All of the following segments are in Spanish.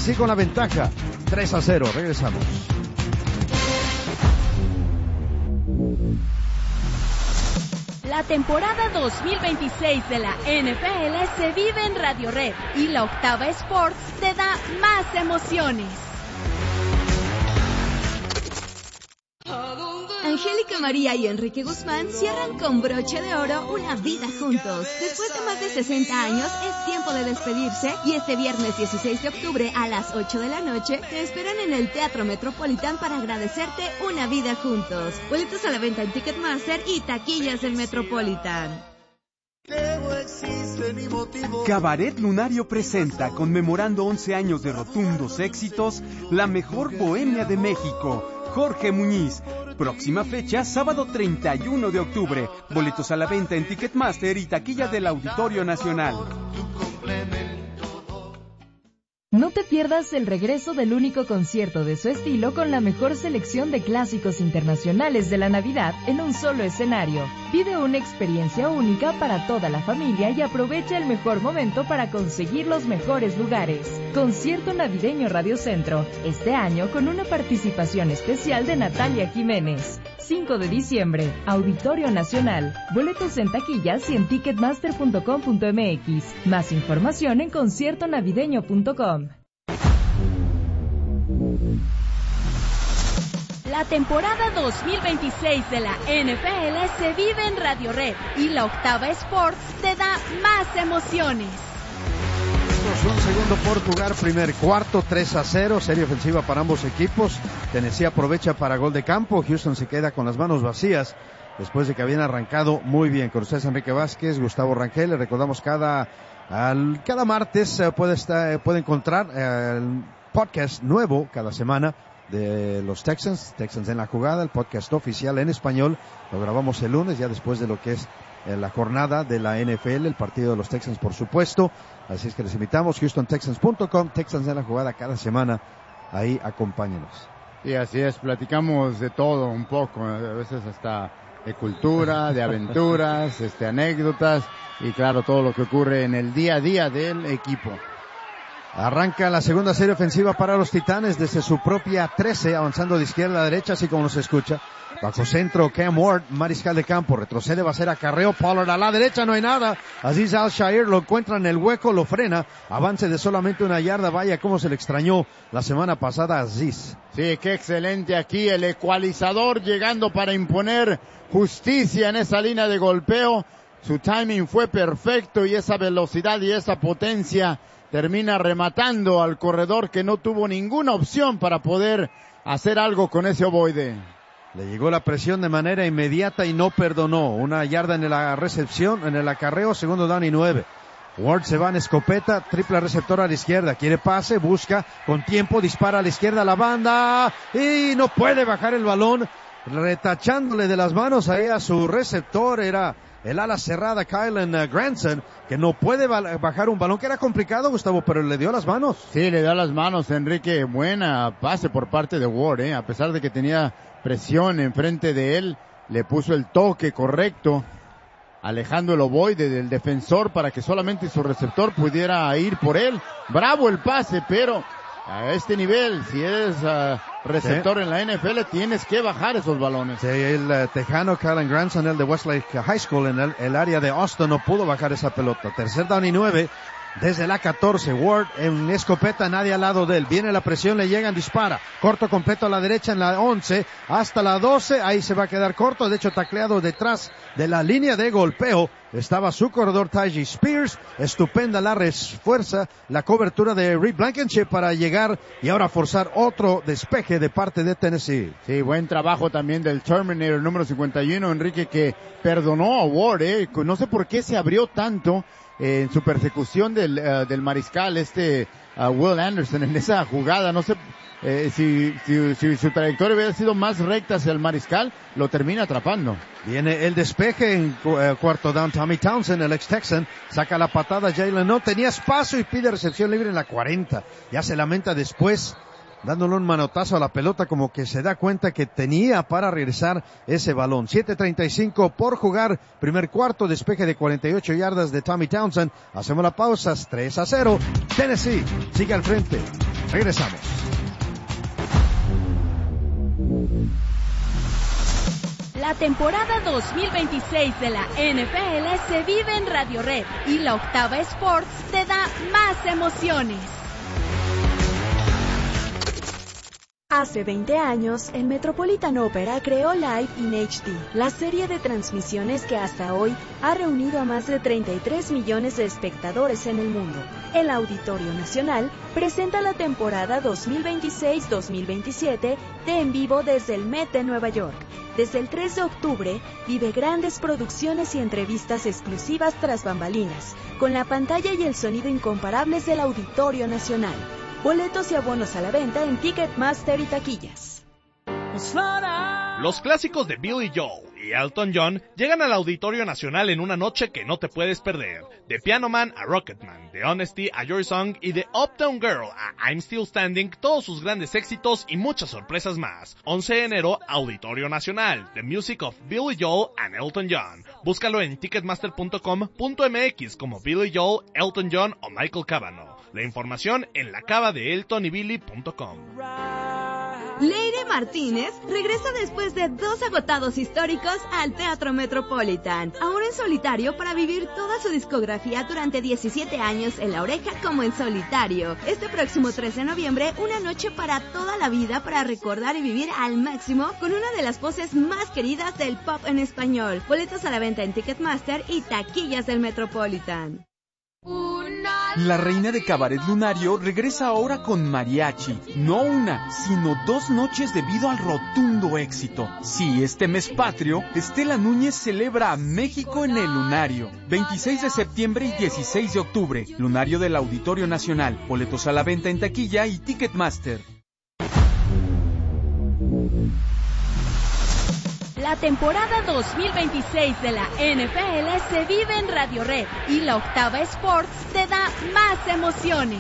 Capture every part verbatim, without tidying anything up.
Tennessee con la ventaja. tres a cero. Regresamos. La temporada dos mil veintiséis de la N F L se vive en Radio Red y la Octava Sports te da más emociones. Angélica María y Enrique Guzmán cierran con broche de oro una vida juntos. Después de más de sesenta años, es tiempo de despedirse y este viernes dieciséis de octubre a las ocho de la noche te esperan en el Teatro Metropolitan para agradecerte una vida juntos. Boletos a la venta en Ticketmaster y taquillas del Metropolitan. Cabaret Lunario presenta, conmemorando once años de rotundos éxitos, la mejor bohemia de México. Jorge Muñiz. Próxima fecha, sábado treinta y uno de octubre. Boletos a la venta en Ticketmaster y taquilla del Auditorio Nacional. No te pierdas el regreso del único concierto de su estilo con la mejor selección de clásicos internacionales de la Navidad en un solo escenario. Vive una experiencia única para toda la familia y aprovecha el mejor momento para conseguir los mejores lugares. Concierto Navideño Radio Centro, este año con una participación especial de Natalia Jiménez. cinco de diciembre, Auditorio Nacional. Boletos en taquillas y en ticketmaster punto com punto m x. Más información en concierto navideño punto com. La temporada dos mil veintiséis de la N F L se vive en Radio Red y la Octava Sports te da más emociones. Un segundo por jugar, primer cuarto, tres a cero, serie ofensiva para ambos equipos. Tennessee aprovecha para gol de campo, Houston se queda con las manos vacías después de que habían arrancado muy bien. Con ustedes Enrique Vázquez, Gustavo Rangel. Le recordamos cada al, cada martes eh, puede estar, puede encontrar eh, el podcast nuevo cada semana de los Texans, Texans en la jugada, el podcast oficial en español. Lo grabamos el lunes, ya después de lo que es eh, la jornada de la N F L, el partido de los Texans, por supuesto. Así es que les invitamos, houston texans punto com, Texans en la jugada cada semana. Ahí acompáñenos. Sí, así es, platicamos de todo un poco, a veces hasta de cultura, de aventuras, este, anécdotas y claro, todo lo que ocurre en el día a día del equipo. Arranca la segunda serie ofensiva para los Titanes desde su propia trece, avanzando de izquierda a derecha, así como nos escucha. Bajo centro, Cam Ward, mariscal de campo, retrocede, va a ser acarreo, Pollard a la derecha, no hay nada. Aziz Al-Shaair lo encuentra en el hueco, lo frena, avance de solamente una yarda, vaya cómo se le extrañó la semana pasada a Aziz. Sí, qué excelente aquí, el ecualizador llegando para imponer justicia en esa línea de golpeo. Su timing fue perfecto y esa velocidad y esa potencia termina rematando al corredor que no tuvo ninguna opción para poder hacer algo con ese ovoide. Le llegó la presión de manera inmediata y no perdonó. Una yarda en la recepción, en el acarreo, segundo down y nueve. Ward se va en escopeta, triple receptor a la izquierda, quiere pase, busca, con tiempo, dispara a la izquierda, la banda, y no puede bajar el balón, retachándole de las manos ahí a su receptor, era el ala cerrada Kylan uh, Granson, que no puede bajar un balón que era complicado, Gustavo, pero le dio las manos. Sí, le dio las manos, Enrique. Buena pase por parte de Ward, eh. A pesar de que tenía presión enfrente de él, le puso el toque correcto, alejando el ovoide del defensor para que solamente su receptor pudiera ir por él. Bravo el pase, pero a este nivel, si eres uh, receptor sí. en la N F L, tienes que bajar esos balones. Sí, el uh, tejano Kylan Granson, el de Westlake High School, en el, el área de Austin, no pudo bajar esa pelota. Tercer down y nueve, desde la catorce, Ward en escopeta, nadie al lado de él. Viene la presión, le llegan, dispara. Corto completo a la derecha en la once, hasta la doce, ahí se va a quedar corto. De hecho, tacleado detrás de la línea de golpeo. Estaba su corredor Tyjae Spears, estupenda la refuerza, la cobertura de Reed Blankenship para llegar y ahora forzar otro despeje de parte de Tennessee. Sí, buen trabajo también del Terminator número cincuenta y uno, Enrique, que perdonó a Ward, eh. No sé por qué se abrió tanto eh, en su persecución del, uh, del mariscal, este uh, Will Anderson, en esa jugada. No sé eh, si, si, si su trayectoria hubiera sido más recta hacia el mariscal, lo termina atrapando. Viene el despeje en cu- eh, cuarto down. Tommy Townsend, el ex-Texan, saca la patada. Jalen no tenía espacio y pide recepción libre en la cuarenta. Ya se lamenta después dándole un manotazo a la pelota, como que se da cuenta que tenía para regresar ese balón. siete treinta y cinco por jugar, primer cuarto, despeje de cuarenta y ocho yardas de Tommy Townsend. Hacemos la pausa, tres a cero. Tennessee sigue al frente. Regresamos. La temporada dos mil veintiséis de la N F L se vive en Radio Red y la Octava Sports te da más emociones. Hace veinte años, el Metropolitan Opera creó Live in H D, la serie de transmisiones que hasta hoy ha reunido a más de treinta y tres millones de espectadores en el mundo. El Auditorio Nacional presenta la temporada dos mil veintiséis dos mil veintisiete de En Vivo desde el Met de Nueva York. Desde el tres de octubre, vive grandes producciones y entrevistas exclusivas tras bambalinas, con la pantalla y el sonido incomparables del Auditorio Nacional. Boletos y abonos a la venta en Ticketmaster y taquillas. Los clásicos de Billy Joel y Elton John llegan al Auditorio Nacional en una noche que no te puedes perder. De Piano Man a Rocketman, de Honesty a Your Song y de Uptown Girl a I'm Still Standing, todos sus grandes éxitos y muchas sorpresas más. once de enero, Auditorio Nacional, The Music of Billy Joel and Elton John. Búscalo en ticketmaster punto com punto m x como Billy Joel, Elton John o Michael Cavanaugh. La información en la cava de elton y billy punto com. Leire Martínez regresa después de dos agotados históricos al Teatro Metropolitan, ahora en solitario para vivir toda su discografía durante diecisiete años en La Oreja como en solitario. Este próximo tres de noviembre, una noche para toda la vida para recordar y vivir al máximo con una de las voces más queridas del pop en español. Boletos a la venta en Ticketmaster y taquillas del Metropolitan. La reina de Cabaret Lunario regresa ahora con mariachi. No una, sino dos noches debido al rotundo éxito. Sí, este mes patrio, Estela Núñez celebra a México en el Lunario. veintiséis de septiembre y dieciséis de octubre. Lunario del Auditorio Nacional. Boletos a la venta en taquilla y Ticketmaster. La temporada dos mil veintiséis de la N F L se vive en Radio Red y la Octava Sports te da más emociones.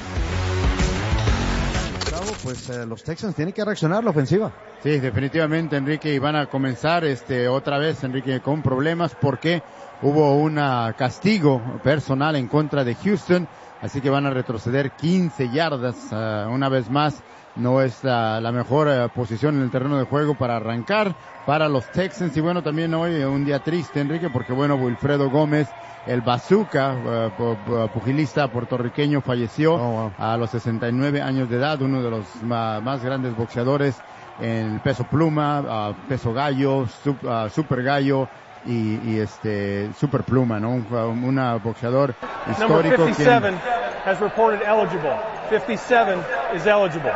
Pues eh, los Texans tienen que reaccionar la ofensiva. Sí, definitivamente, Enrique, y van a comenzar este otra vez, Enrique, con problemas porque hubo un castigo personal en contra de Houston, así que van a retroceder quince yardas uh, una vez más. No es uh, la mejor uh, posición en el terreno de juego para arrancar para los Texans. Y bueno, también hoy uh, un día triste, Enrique, porque bueno, Wilfredo Gómez, el bazooka, uh, pugilista puertorriqueño, falleció oh, wow. a los sesenta y nueve años de edad, uno de los ma- más grandes boxeadores en el peso pluma, uh, peso gallo, sup, uh, super gallo y, y este super pluma, ¿no? Un una boxeador histórico. Number fifty-seven quien... has reported eligible. fifty-seven is eligible.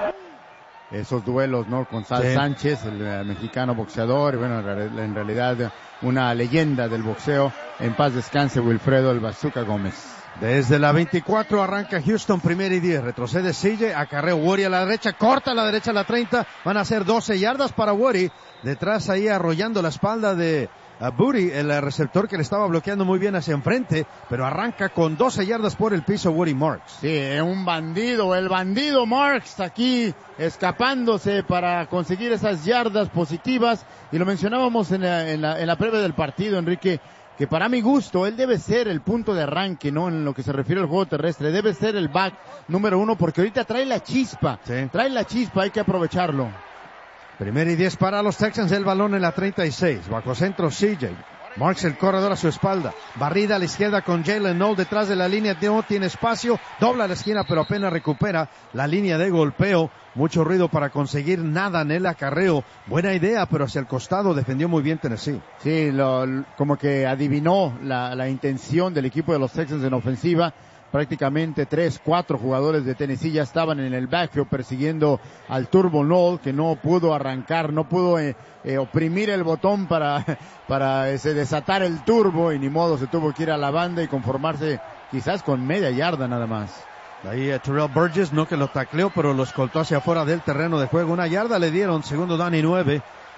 Esos duelos, ¿no? Con Sal sí. Sánchez, el uh, mexicano boxeador, y bueno, en realidad una leyenda del boxeo. En paz descanse Wilfredo el Bazooka Gómez. Desde la veinticuatro arranca Houston, primer y diez, retrocede Sille, acarrea Woody a la derecha, corta a la derecha a la treinta, van a ser doce yardas para Woody, detrás ahí arrollando la espalda de a Booty, el receptor que le estaba bloqueando muy bien hacia enfrente, pero arranca con doce yardas por el piso Woody Marks. Sí, un bandido, el bandido Marks aquí escapándose para conseguir esas yardas positivas, y lo mencionábamos en la, en la, en la previa del partido, Enrique, que para mi gusto él debe ser el punto de arranque, ¿no? En lo que se refiere al juego terrestre, debe ser el back número uno, porque ahorita trae la chispa, sí. trae la chispa, hay que aprovecharlo. Primer y diez para los Texans, el balón en la treinta y seis, bajo centro C J. Marks el corredor a su espalda, barrida a la izquierda con Jalen Noll detrás de la línea, no tiene espacio, dobla la esquina pero apenas recupera la línea de golpeo, mucho ruido para conseguir nada en el acarreo, buena idea pero hacia el costado defendió muy bien Tennessee. Sí, lo, como que adivinó la, la intención del equipo de los Texans en ofensiva. Prácticamente tres, cuatro jugadores de Tennessee ya estaban en el backfield persiguiendo al Turbo Noll, que no pudo arrancar, no pudo eh, eh, oprimir el botón para, para ese, desatar el turbo, y ni modo, se tuvo que ir a la banda y conformarse quizás con media yarda nada más. Ahí a Terrell Burgess, no que lo tacleó, pero lo escoltó hacia afuera del terreno de juego. Una yarda le dieron, segundo down y nueve.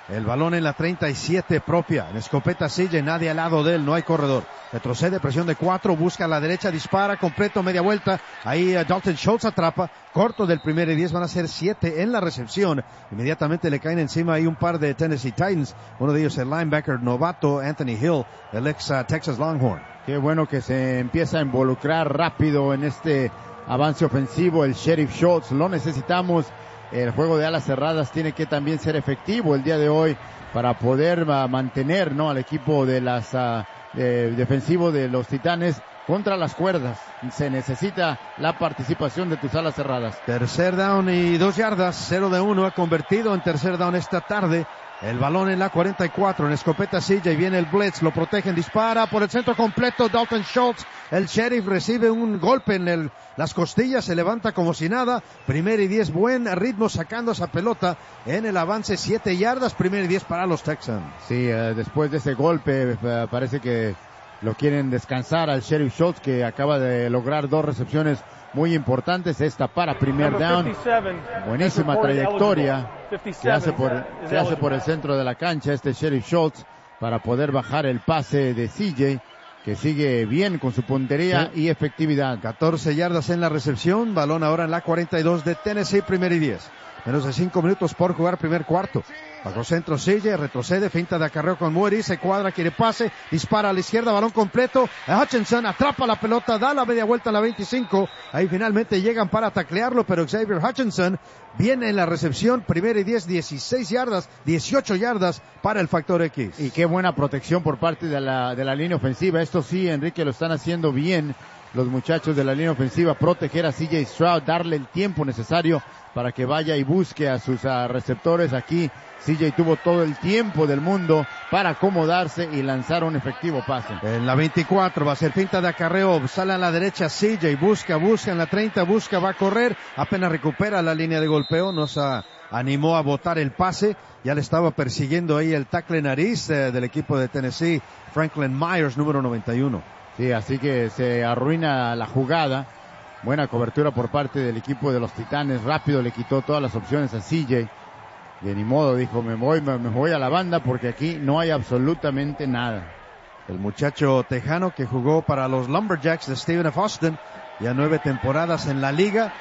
El balón en la treinta y siete propia. En escopeta sigue, nadie al lado de él, no hay corredor. Retrocede, presión de cuatro, busca a la derecha, dispara, completo, media vuelta. Ahí uh, Dalton Schultz atrapa, corto del primer y diez, van a ser siete en la recepción. Inmediatamente le caen encima ahí un par de Tennessee Titans. Uno de ellos el linebacker novato Anthony Hill, el ex uh, Texas Longhorn. Qué bueno que se empieza a involucrar rápido en este avance ofensivo el Sheriff Schultz. Lo necesitamos. El juego de alas cerradas tiene que también ser efectivo el día de hoy para poder uh, mantener, ¿no?, al equipo de las uh, de, defensivo de los Titanes contra las cuerdas. Se necesita la participación de tus alas cerradas. Tercer down y dos yardas, cero de uno, ha convertido en tercer down esta tarde. El balón en la cuarenta y cuatro, en escopeta silla y viene el blitz, lo protegen, dispara por el centro completo Dalton Schultz. El Sheriff recibe un golpe en el, las costillas, se levanta como si nada. Primer y diez, buen ritmo sacando esa pelota en el avance, siete yardas, primer y diez para los Texans. Sí, uh, después de ese golpe uh, parece que lo quieren descansar al Sheriff Schultz, que acaba de lograr dos recepciones muy importantes. Esta para primer down. Buenísima trayectoria que hace por, que hace por el centro de la cancha este Sheriff Schultz para poder bajar el pase de C J, que sigue bien con su puntería sí. y efectividad. catorce yardas en la recepción, balón ahora en la cuarenta y dos de Tennessee, primer y diez. Menos de cinco minutos por jugar primer cuarto. Bajo centro sigue, retrocede, finta de acarreo con Moody, se cuadra, quiere pase, dispara a la izquierda, balón completo. Hutchinson atrapa la pelota, da la media vuelta a la veinticinco. Ahí finalmente llegan para taclearlo, pero Xavier Hutchinson viene en la recepción, primera y diez, dieciséis yardas, dieciocho yardas para el factor X. Y qué buena protección por parte de la, de la línea ofensiva. Esto sí, Enrique, lo están haciendo bien los muchachos de la línea ofensiva, proteger a C J Stroud, darle el tiempo necesario para que vaya y busque a sus uh, receptores. Aquí C J tuvo todo el tiempo del mundo para acomodarse y lanzar un efectivo pase. En la veinticuatro va a ser finta de acarreo, sale a la derecha C J, busca, busca en la treinta, busca, va a correr, apenas recupera la línea de golpeo, nos uh, animó a botar el pase, ya le estaba persiguiendo ahí el tackle nariz uh, del equipo de Tennessee, Franklin Myers, número noventa y uno. Sí, así que se arruina la jugada. Buena cobertura por parte del equipo de los Titanes. Rápido le quitó todas las opciones a C J. De ni modo, dijo, me voy, me, me voy a la banda porque aquí no hay absolutamente nada. El muchacho tejano que jugó para los Lumberjacks de Stephen F. Austin, ya nueve temporadas en la liga.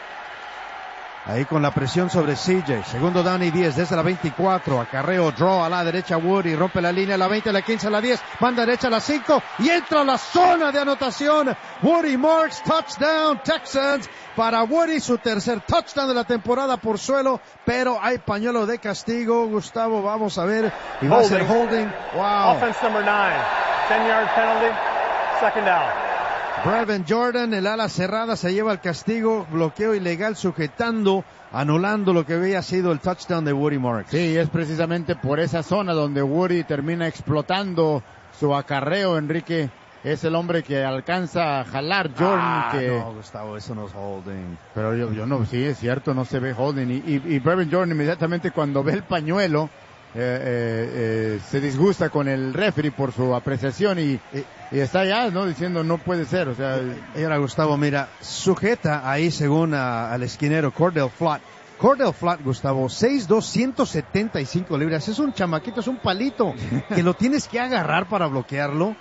Ahí con la presión sobre C J. Segundo down y diez desde la veinticuatro. Acarreo, draw a la derecha Woody. Rompe la línea a la veinte, a la quince, a la diez. Manda derecha a la cinco. Y entra a la zona de anotación. Woody Marks, touchdown Texans. Para Woody, su tercer touchdown de la temporada por suelo. Pero hay pañuelo de castigo. Gustavo, vamos a ver. Y va holding. a ser holding. Wow. Offense number nine. ten yard penalty. Second down. Brevin Jordan, el ala cerrada, se lleva el castigo, bloqueo ilegal sujetando, anulando lo que había sido el touchdown de Woody Marks. Sí, es precisamente por esa zona donde Woody termina explotando su acarreo. Enrique es el hombre que alcanza a jalar Jordan. Ah, que... no, Gustavo, eso no es holding. Pero yo, yo no, sí, es cierto, no se ve holding. Y, y, y Brevin Jordan inmediatamente cuando ve el pañuelo, Eh, eh, eh, se disgusta con el referee por su apreciación y, y, y está ya, ¿no?, diciendo no puede ser, o sea. Y ahora Gustavo, mira, sujeta ahí según a, al esquinero Cordell Flott. Cordell Flott, Gustavo, seis dos, ciento setenta y cinco libras, es un chamaquito, es un palito, que lo tienes que agarrar para bloquearlo.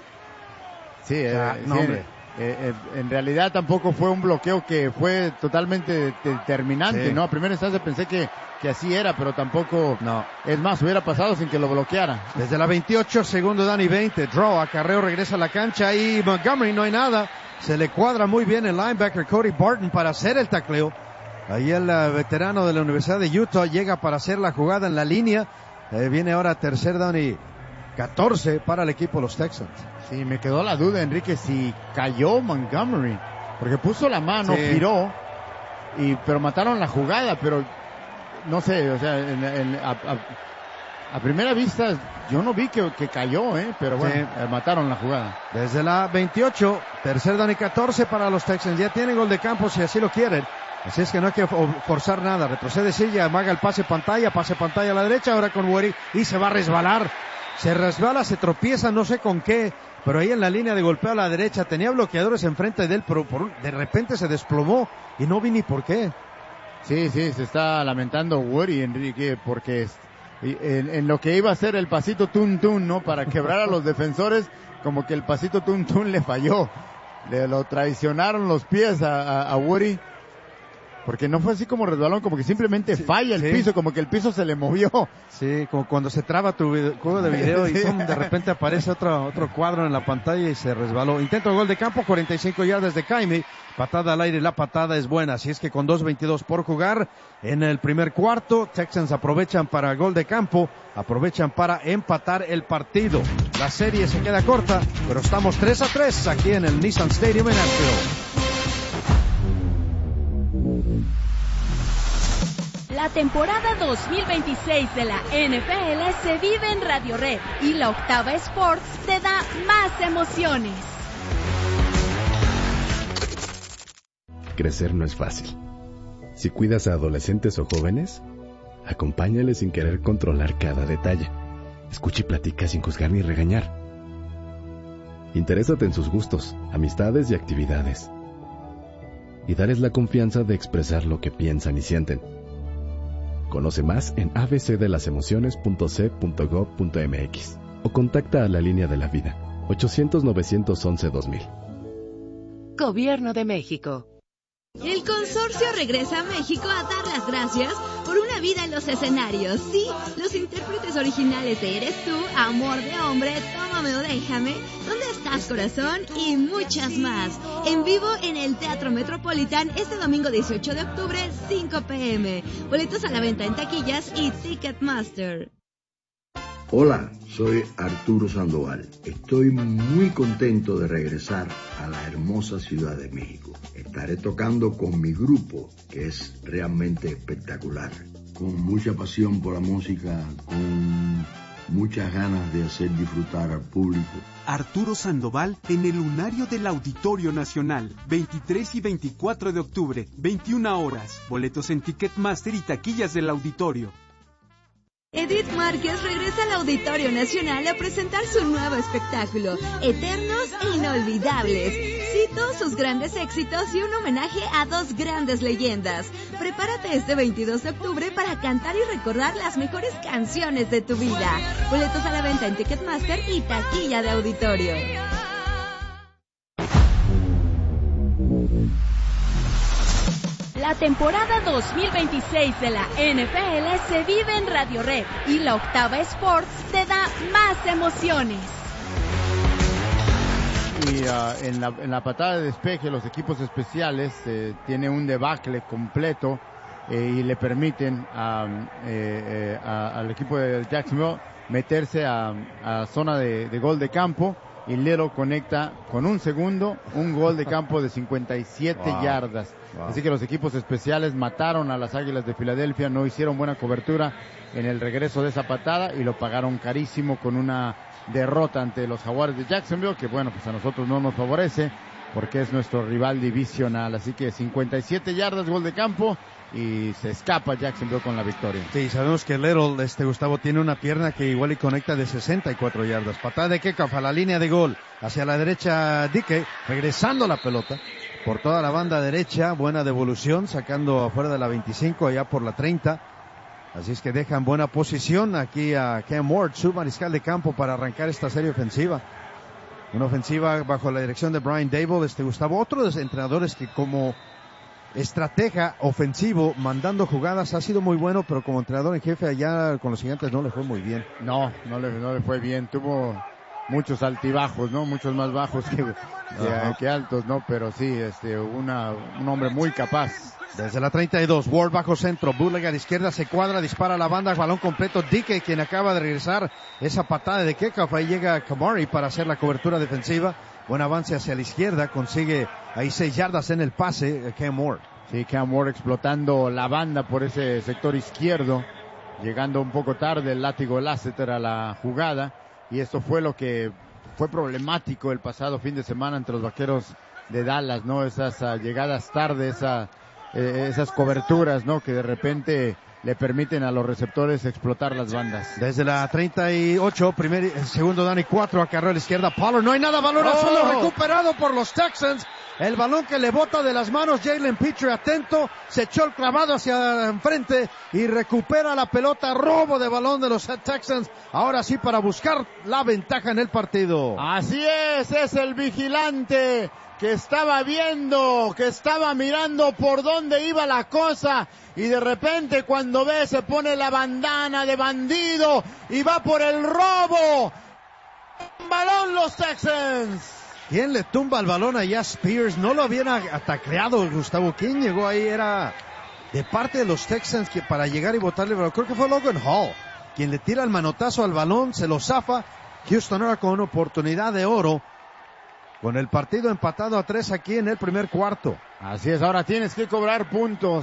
Sí, ah, eh, no, sí, hombre. Eh, eh, en realidad tampoco fue un bloqueo que fue totalmente determinante, sí. ¿no? A primera instancia pensé que, que así era, pero tampoco, no. Es más, hubiera pasado sin que lo bloqueara. Desde la veintiocho, segundo down y veinte, draw, acarreo, regresa a la cancha y Montgomery, no hay nada, se le cuadra muy bien el linebacker Cody Barton para hacer el tacleo. Ahí el uh, veterano de la Universidad de Utah llega para hacer la jugada en la línea, eh, viene ahora tercer down y catorce para el equipo de los Texans. Sí, me quedó la duda, Enrique, si cayó Montgomery, porque puso la mano, sí. giró, y pero mataron la jugada, pero no sé, o sea, en, en, a, a, a primera vista yo no vi que, que cayó, eh, pero bueno, sí. eh, mataron la jugada. Desde la veintiocho, tercer down y catorce para los Texans, ya tienen gol de campo si así lo quieren. Así es que no hay que forzar nada, retrocede Silla, amaga el pase pantalla, pase pantalla a la derecha, ahora con Woody, y se va a resbalar. Se resbala, se tropieza, no sé con qué, pero ahí en la línea de golpeo a la derecha tenía bloqueadores enfrente de él, pero por, de repente se desplomó y no vi ni por qué. Sí, sí, se está lamentando Woody, Enrique, porque Y en, en lo que iba a ser el pasito tun tun, ¿no? Para quebrar a los defensores, como que el pasito tun tun le falló. Le lo traicionaron los pies a, a, a Woody. Porque no fue así como resbalón, como que simplemente sí, falla el sí. piso, como que el piso se le movió. Sí, como cuando se traba tu video, juego de video sí. y pum, de repente aparece otro otro cuadro en la pantalla y se resbaló. Intento de gol de campo, cuarenta y cinco yardas de Jaime, patada al aire, la patada es buena, así es que con dos veintidós por jugar en el primer cuarto, Texans aprovechan para gol de campo, aprovechan para empatar el partido. La serie se queda corta, pero estamos tres a tres aquí en el Nissan Stadium en Nashville. La temporada dos mil veintiséis de la N F L se vive en Radio Red y la Octava Sports te da más emociones. Crecer no es fácil. Si cuidas a adolescentes o jóvenes, acompáñales sin querer controlar cada detalle. Escucha y platica sin juzgar ni regañar. Interésate en sus gustos, amistades y actividades. Y dales la confianza de expresar lo que piensan y sienten. Conoce más en a b c de las emociones punto c punto gov punto m x o contacta a la línea de la vida ochocientos, novecientos once, dos mil. Gobierno de México. El consorcio regresa a México a dar las gracias por una vida en los escenarios. Sí, los intérpretes originales de Eres tú, Amor de hombre, Tómame o déjame, ¿Dónde estás corazón? Y muchas más. En vivo en el Teatro Metropolitan este domingo dieciocho de octubre, cinco p m Boletos a la venta en taquillas y Ticketmaster. Hola, soy Arturo Sandoval. Estoy muy contento de regresar a la hermosa Ciudad de México. Estaré tocando con mi grupo, que es realmente espectacular. Con mucha pasión por la música, con muchas ganas de hacer disfrutar al público. Arturo Sandoval en el Lunario del Auditorio Nacional, veintitrés y veinticuatro de octubre, veintiuna horas. Boletos en Ticketmaster y taquillas del auditorio. Edith Márquez regresa al Auditorio Nacional a presentar su nuevo espectáculo, Eternos e Inolvidables. Cito sus grandes éxitos y un homenaje a dos grandes leyendas. Prepárate este veintidós de octubre para cantar y recordar las mejores canciones de tu vida. Boletos a la venta en Ticketmaster y taquilla de auditorio. La temporada dos mil veintiséis de la N F L se vive en Radio Red y la Octava Sports te da más emociones. Y uh, en, la, en la patada de despeje los equipos especiales eh, tienen un debacle completo eh, y le permiten a, eh, eh, a, al equipo de Jacksonville meterse a, a zona de, de gol de campo. Y Little conecta con un segundo, un gol de campo de cincuenta y siete wow. yardas. Wow. Así que los equipos especiales mataron a las Águilas de Filadelfia, no hicieron buena cobertura en el regreso de esa patada y lo pagaron carísimo con una derrota ante los Jaguares de Jacksonville, que bueno, pues a nosotros no nos favorece porque es nuestro rival divisional. Así que cincuenta y siete yardas, gol de campo, y se escapa Jacksonville con la victoria. Sí, sabemos que Little, este Gustavo, tiene una pierna que igual y conecta de sesenta y cuatro yardas. Patada de kickoff a la línea de gol, hacia la derecha Dique, regresando la pelota por toda la banda derecha, buena devolución, sacando afuera de la veinticinco, allá por la treinta. Así es que dejan buena posición aquí a Cam Ward, su mariscal de campo, para arrancar esta serie ofensiva. Una ofensiva bajo la dirección de Brian Daboll, este Gustavo, otro de los entrenadores que como estratega ofensivo, mandando jugadas, ha sido muy bueno, pero como entrenador en jefe allá con los Gigantes no le fue muy bien. No, no le, no le fue bien, tuvo muchos altibajos, ¿no? Muchos más bajos que, que, que altos, ¿no? Pero sí, este, una, un hombre muy capaz. Desde la treinta y dos, Ward bajo centro, Bullock a la izquierda, se cuadra, dispara a la banda, balón completo, Dique, quien acaba de regresar esa patada de kickoff, ahí llega Kamari para hacer la cobertura defensiva. Buen avance hacia la izquierda, consigue ahí seis yardas en el pase, Cam Ward. Sí, Cam Ward explotando la banda por ese sector izquierdo, llegando un poco tarde el látigo Lasseter a la jugada, y esto fue lo que fue problemático el pasado fin de semana entre los Vaqueros de Dallas, ¿no? Esas uh, llegadas tarde, esa eh, esas coberturas, ¿no? Que de repente le permiten a los receptores explotar las bandas. Desde la treinta y ocho, primer, segundo down y cuatro, acarreo a la izquierda, Pollard, no hay nada, balón al suelo, Oh. recuperado por los Texans, el balón que le bota de las manos, Jalen Pitre atento, se echó el clavado hacia enfrente y recupera la pelota, robo de balón de los Texans, ahora sí para buscar la ventaja en el partido. Así es, es el vigilante que estaba viendo, que estaba mirando por dónde iba la cosa, y de repente cuando ve se pone la bandana de bandido y va por el robo. Balón los Texans. ¿Quién le tumba el balón allá a Spears? No lo habían atacleado, Gustavo. ¿Quién llegó ahí? Era de parte de los Texans que para llegar y botarle el balón. Creo que fue Logan Hall quien le tira el manotazo al balón, se lo zafa. Houston ahora con una oportunidad de oro, con el partido empatado a tres aquí en el primer cuarto. Así es, ahora tienes que cobrar puntos.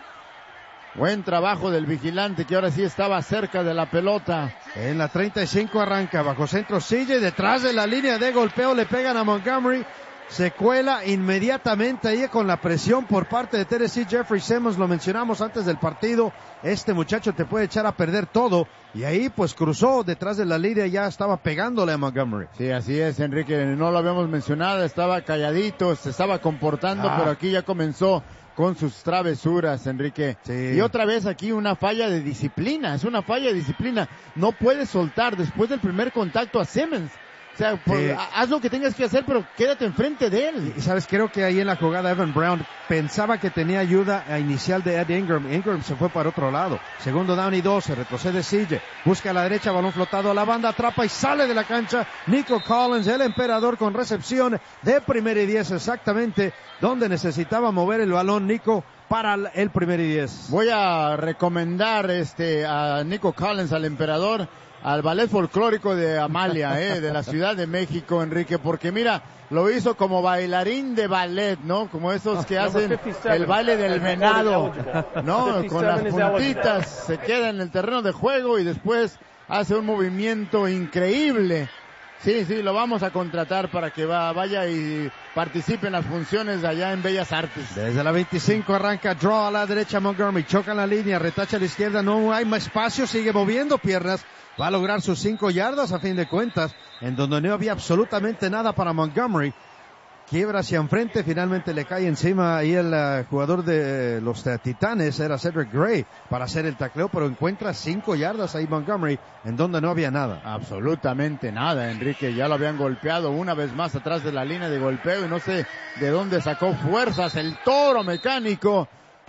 Buen trabajo del vigilante que ahora sí estaba cerca de la pelota. En la treinta y cinco arranca, bajo centro sigue, detrás de la línea de golpeo le pegan a Montgomery. Se cuela inmediatamente ahí con la presión por parte de Tennessee. Jeffrey Simmons, lo mencionamos antes del partido, este muchacho te puede echar a perder todo, y ahí pues cruzó detrás de la línea y ya estaba pegándole a Montgomery. Sí, así es, Enrique, no lo habíamos mencionado, estaba calladito, se estaba comportando, ah. pero aquí ya comenzó con sus travesuras, Enrique. Sí. Y otra vez aquí una falla de disciplina, es una falla de disciplina, no puedes soltar después del primer contacto a Simmons. O sea, por, sí. haz lo que tengas que hacer, pero quédate enfrente de él. Y sabes, creo que ahí en la jugada Evan Brown pensaba que tenía ayuda inicial de Ed Ingram. Ingram se fue para otro lado. Segundo down y dos, se retrocede C J. Busca a la derecha, balón flotado a la banda, atrapa y sale de la cancha. Nico Collins, el emperador, con recepción de primera y diez, exactamente donde necesitaba mover el balón Nico para el primer y diez. Voy a recomendar este a Nico Collins, al emperador, al ballet folclórico de Amalia, eh, de la Ciudad de México, Enrique, porque mira, lo hizo como bailarín de ballet, ¿no? Como esos que hacen el baile del venado, ¿no? Con las puntitas, se queda en el terreno de juego y después hace un movimiento increíble. Sí, sí, lo vamos a contratar para que va, vaya y participe en las funciones de allá en Bellas Artes. Desde la veinticinco arranca, draw a la derecha Montgomery, choca en la línea, retacha a la izquierda, no hay más espacio, sigue moviendo piernas, va a lograr sus cinco yardas a fin de cuentas, en donde no había absolutamente nada para Montgomery. Quiebra hacia enfrente, finalmente le cae encima ahí el uh, jugador de uh, los uh, Titanes, era Cedric Gray, para hacer el tacleo, pero encuentra cinco yardas ahí Montgomery, en donde no había nada. Absolutamente nada, Enrique, ya lo habían golpeado una vez más atrás de la línea de golpeo y no sé de dónde sacó fuerzas el toro mecánico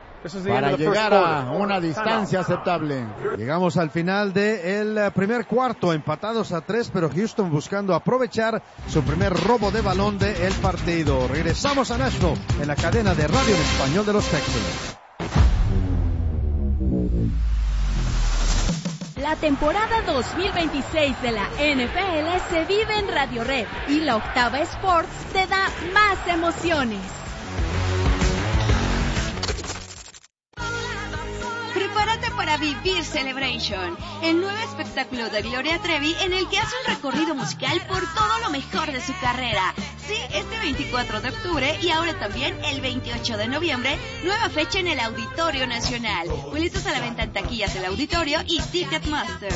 para llegar a una distancia aceptable. Llegamos al final del primer cuarto, empatados a tres, pero Houston buscando aprovechar su primer robo de balón del partido. Regresamos a Nashville en la cadena de radio en español de los Texans. La temporada dos mil veintiséis de la N F L se vive en Radio Red y la Octava Sports te da más emociones. Prepárate para vivir Celebration, el nuevo espectáculo de Gloria Trevi en el que hace un recorrido musical por todo lo mejor de su carrera. Sí, este veinticuatro de octubre y ahora también el veintiocho de noviembre, nueva fecha en el Auditorio Nacional. Boletos a la venta en taquillas del auditorio y Ticketmaster.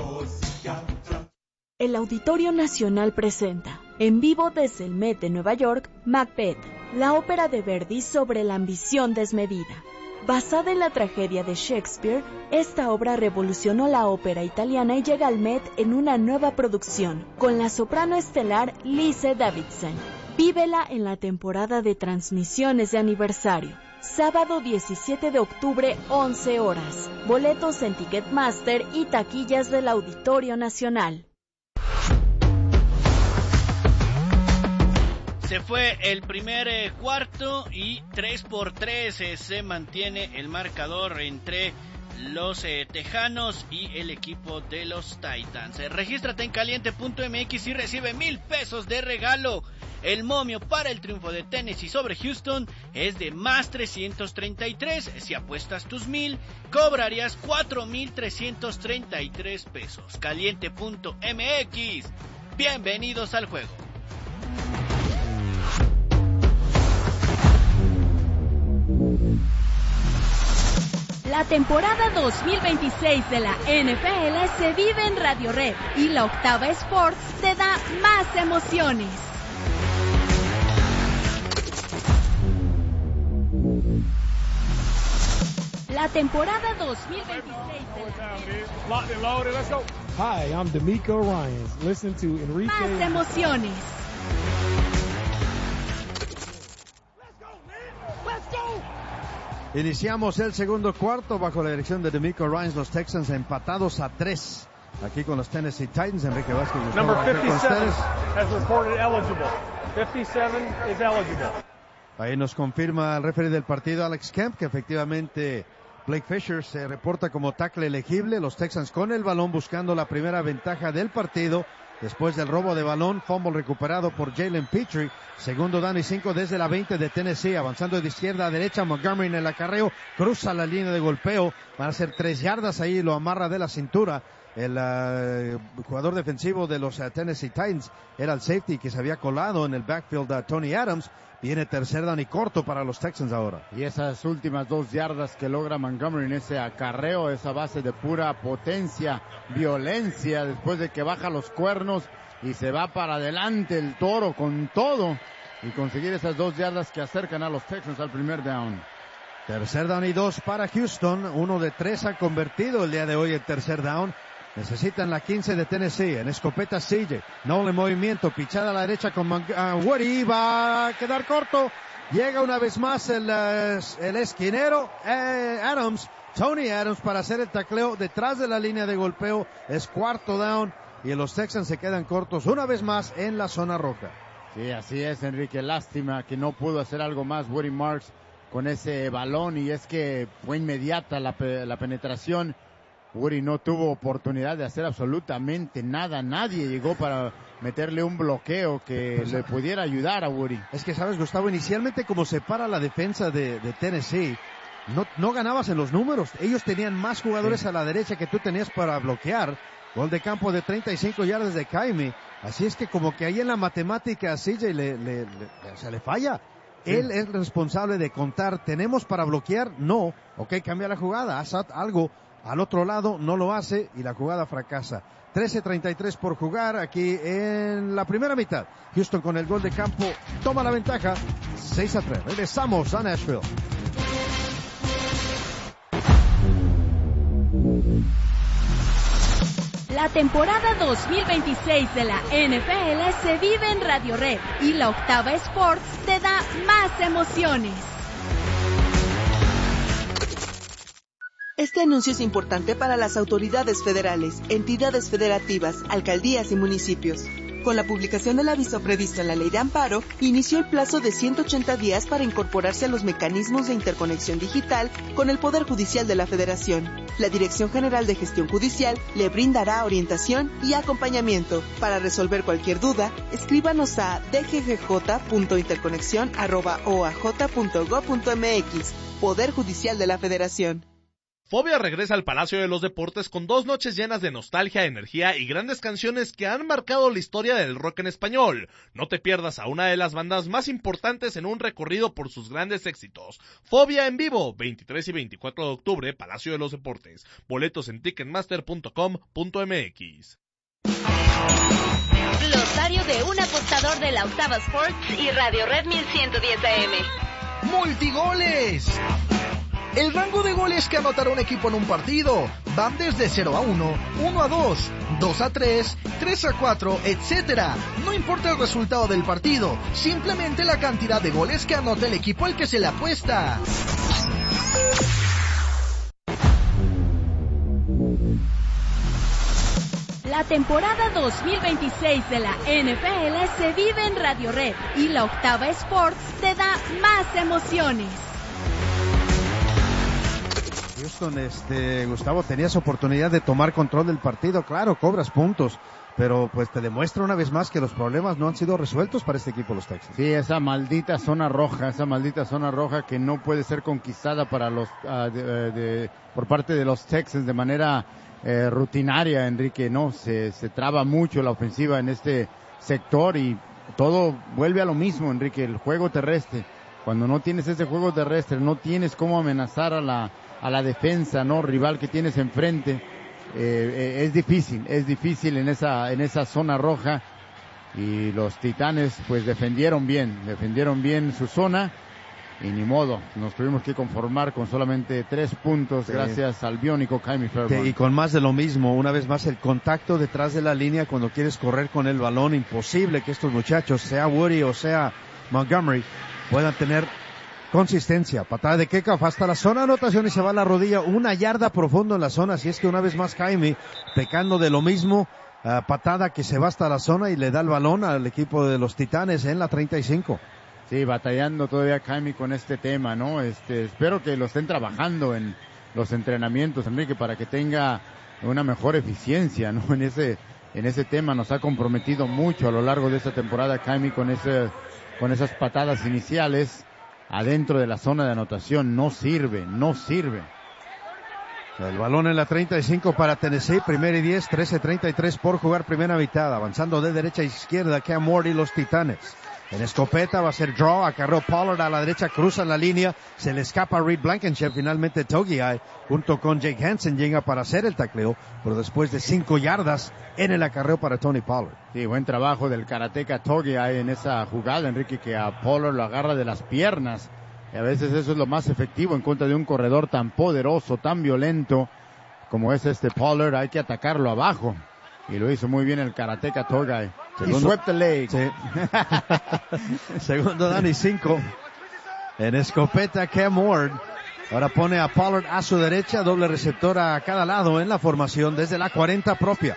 El Auditorio Nacional presenta, en vivo desde el Met de Nueva York, Macbeth, la ópera de Verdi sobre la ambición desmedida. Basada en la tragedia de Shakespeare, esta obra revolucionó la ópera italiana y llega al Met en una nueva producción, con la soprano estelar Lise Davidson. Vívela en la temporada de transmisiones de aniversario. Sábado diecisiete de octubre, once horas. Boletos en Ticketmaster y taquillas del Auditorio Nacional. Se fue el primer eh, cuarto y tres por tres eh, se mantiene el marcador entre los eh, Tejanos y el equipo de los Titans. Eh, regístrate en caliente punto m x y recibe mil pesos de regalo. El momio para el triunfo de Tennessee sobre Houston es de más trescientos treinta y tres. Si apuestas tus mil, cobrarías cuatro mil trescientos treinta y tres pesos. caliente punto m x. Bienvenidos al juego. La temporada dos mil veintiséis de la N F L se vive en Radio Red y la Octava Sports te da más emociones. La temporada dos mil veintiséis de la Hi, I'm D'Amico Ryans. Listen to Enrique. Más emociones. Iniciamos el segundo cuarto bajo la dirección de D'Amico Ryans, los Texans empatados a tres. Aquí con los Tennessee Titans, Enrique Vázquez. Number fifty-seven has reported eligible. fifty-seven is eligible. Ahí nos confirma el referee del partido, Alex Kemp, que efectivamente Blake Fisher se reporta como tackle elegible. Los Texans con el balón buscando la primera ventaja del partido. Después del robo de balón, fumble recuperado por Jalen Petrie. Segundo down y cinco desde la veinte de Tennessee. Avanzando de izquierda a derecha, Montgomery en el acarreo. Cruza la línea de golpeo. Van a ser tres yardas ahí, lo amarra de la cintura. El uh, jugador defensivo de los uh, Tennessee Titans era el safety que se había colado en el backfield a uh, Tony Adams. Viene tercer down y corto para los Texans ahora. Y esas últimas dos yardas que logra Montgomery en ese acarreo, esa base de pura potencia, violencia, después de que baja los cuernos y se va para adelante el toro con todo y conseguir esas dos yardas que acercan a los Texans al primer down. Tercer down y dos para Houston. Uno de tres ha convertido el día de hoy en tercer down. Necesitan la quince de Tennessee, en escopeta C J, no en movimiento, pichada a la derecha con uh, Woody, va a quedar corto, llega una vez más el, uh, el esquinero, eh, Adams, Tony Adams para hacer el tacleo detrás de la línea de golpeo, es cuarto down y los Texans se quedan cortos una vez más en la zona roja. Sí, así es, Enrique, lástima que no pudo hacer algo más Woody Marks con ese balón y es que fue inmediata la, la penetración. Woody no tuvo oportunidad de hacer absolutamente nada, nadie llegó para meterle un bloqueo que pues, le pudiera ayudar a Woody. Es que sabes, Gustavo, inicialmente como se para la defensa de, de Tennessee, no, no ganabas en los números, ellos tenían más jugadores sí. a la derecha que tú tenías para bloquear, gol de campo de treinta y cinco yardas de Jaime, así es que como que ahí en la matemática a C J le, le, le, o sea, le falla. Sí. Él es responsable de contar, ¿tenemos para bloquear? No, ok, cambia la jugada, haz algo. Al otro lado no lo hace y la jugada fracasa. trece treinta y tres por jugar aquí en la primera mitad. Houston con el gol de campo toma la ventaja. seis a tres. Regresamos a Nashville. La temporada dos mil veintiséis de la N F L se vive en Radio Red y la Octava Sports te da más emociones. Este anuncio es importante para las autoridades federales, entidades federativas, alcaldías y municipios. Con la publicación del aviso previsto en la Ley de Amparo, inició el plazo de ciento ochenta días para incorporarse a los mecanismos de interconexión digital con el Poder Judicial de la Federación. La Dirección General de Gestión Judicial le brindará orientación y acompañamiento. Para resolver cualquier duda, escríbanos a d g g j punto interconexión arroba o a j punto gob punto m x. Poder Judicial de la Federación. Fobia regresa al Palacio de los Deportes con dos noches llenas de nostalgia, energía y grandes canciones que han marcado la historia del rock en español. No te pierdas a una de las bandas más importantes en un recorrido por sus grandes éxitos. Fobia en vivo, veintitrés y veinticuatro de octubre, Palacio de los Deportes. Boletos en ticketmaster punto com punto m x. Glosario de un apostador de la Octava Sports y Radio Red mil ciento diez A M. ¡Multigoles! El rango de goles que anotará un equipo en un partido van desde cero a uno, uno a dos, dos a tres, tres a cuatro, etcétera. No importa el resultado del partido, simplemente la cantidad de goles que anota el equipo al que se le apuesta. La temporada dos mil veintiséis de la N F L se vive en Radio Red y la Octava Sports te da más emociones. Houston, este, Gustavo, tenías oportunidad de tomar control del partido, claro, cobras puntos, pero pues te demuestra una vez más que los problemas no han sido resueltos para este equipo, los Texans. Sí, esa maldita zona roja, esa maldita zona roja que no puede ser conquistada para los, uh, de, de, por parte de los Texans de manera eh, rutinaria, Enrique, no, se, se traba mucho la ofensiva en este sector y todo vuelve a lo mismo, Enrique, el juego terrestre. Cuando no tienes ese juego terrestre, no tienes cómo amenazar a la a la defensa, ¿no? Rival que tienes enfrente. Eh, eh, es difícil, es difícil en esa, en esa zona roja. Y los Titanes pues defendieron bien, defendieron bien su zona. Y ni modo, nos tuvimos que conformar con solamente tres puntos, sí, gracias al biónico Kymie Fairbairn. Y con más de lo mismo, una vez más el contacto detrás de la línea cuando quieres correr con el balón, imposible que estos muchachos, sea Woody o sea Montgomery, puedan tener consistencia. Patada de kickoff hasta la zona de anotación y se va a la rodilla, una yarda profundo en la zona, así es que una vez más Kymie pecando de lo mismo, uh, patada que se va hasta la zona y le da el balón al equipo de los Titanes en la treinta y cinco. Sí, batallando todavía Kymie con este tema, ¿no? Este, espero que lo estén trabajando en los entrenamientos, Enrique, para que tenga una mejor eficiencia, ¿no? En ese, en ese tema nos ha comprometido mucho a lo largo de esta temporada Kymie con ese, con esas patadas iniciales adentro de la zona de anotación. No sirve, no sirve. El balón en la treinta y cinco para Tennessee, primera y diez, trece treinta y tres por jugar primera mitad, avanzando de derecha a izquierda Cam Ward y los Titanes. En escopeta va a ser draw, acarreó Pollard a la derecha, cruzan la línea, se le escapa a Reed Blankenship, finalmente Togiai junto con Jake Hansen llega para hacer el tacleo, pero después de cinco yardas en el acarreo para Tony Pollard. Sí, buen trabajo del karateca Togiai en esa jugada, Enrique, que a Pollard lo agarra de las piernas, y a veces eso es lo más efectivo en contra de un corredor tan poderoso, tan violento como es este Pollard, hay que atacarlo abajo. Y lo hizo muy bien el karateca Togiai. Segundo, y swept the leg. Sí. Segundo down y cinco. En escopeta Cam Ward. Ahora pone a Pollard a su derecha, doble receptor a cada lado en la formación desde la cuarenta propia.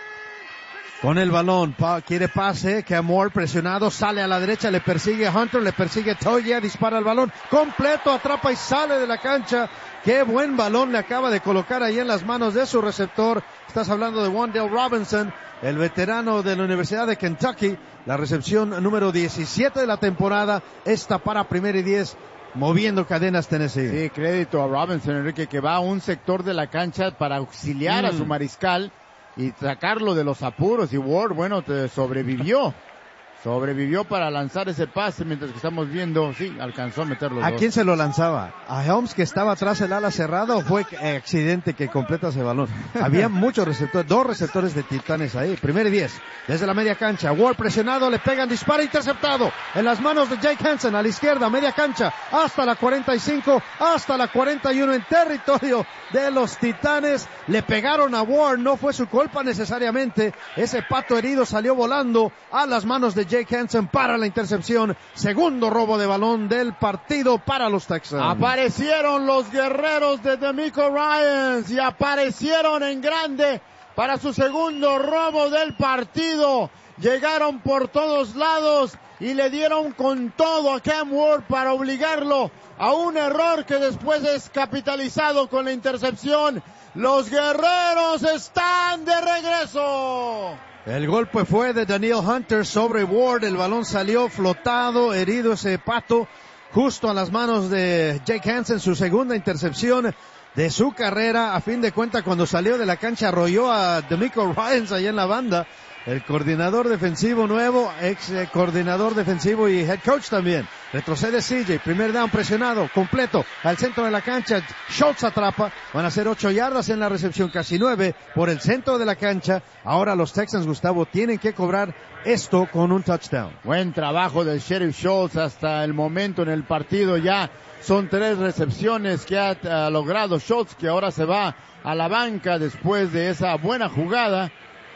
Con el balón, pa- quiere pase, Cam Ward presionado, sale a la derecha, le persigue Hunter, le persigue Toya, dispara el balón, completo, atrapa y sale de la cancha. Qué buen balón le acaba de colocar ahí en las manos de su receptor. Estás hablando de Wan'Dale Robinson, el veterano de la Universidad de Kentucky. La recepción número diecisiete de la temporada, esta para primera y diez, moviendo cadenas Tennessee. Sí, crédito a Robinson, Enrique, que va a un sector de la cancha para auxiliar mm. a su mariscal y sacarlo de los apuros. Y Ward, bueno, te sobrevivió. Sobrevivió para lanzar ese pase, mientras que estamos viendo, sí, alcanzó a meter los ¿A dos. quién se lo lanzaba? ¿A Helms, que estaba atrás el ala cerrada, o fue accidente que completa ese balón? Había muchos receptores, dos receptores de Titanes ahí. Primero y diez, desde la media cancha. Ward presionado, le pegan, dispara, interceptado. En las manos de Jake Hansen, a la izquierda, media cancha, hasta la cuarenta y cinco, hasta la cuarenta y uno, en territorio de los Titanes. Le pegaron a Ward, no fue su culpa necesariamente. Ese pato herido salió volando a las manos de Jake Hansen para la intercepción. Segundo robo de balón del partido para los Texans. Aparecieron los guerreros de DeMeco Ryans y aparecieron en grande para su segundo robo del partido. Llegaron por todos lados y le dieron con todo a Cam Ward para obligarlo a un error que después es capitalizado con la intercepción. Los guerreros están de regreso. El golpe fue de Daniel Hunter sobre Ward, el balón salió flotado, herido ese pato, justo a las manos de Jake Hansen, su segunda intercepción de su carrera. A fin de cuentas, cuando salió de la cancha arrolló a DeMeco Ryans allá en la banda, el coordinador defensivo nuevo, ex eh, coordinador defensivo y head coach también. Retrocede C J, primer down presionado, completo, al centro de la cancha, Schultz atrapa, van a ser ocho yardas en la recepción, casi nueve por el centro de la cancha. Ahora los Texans, Gustavo, tienen que cobrar esto con un touchdown. Buen trabajo del Sheriff Schultz hasta el momento en el partido, ya son tres recepciones que ha uh, logrado Schultz, que ahora se va a la banca después de esa buena jugada.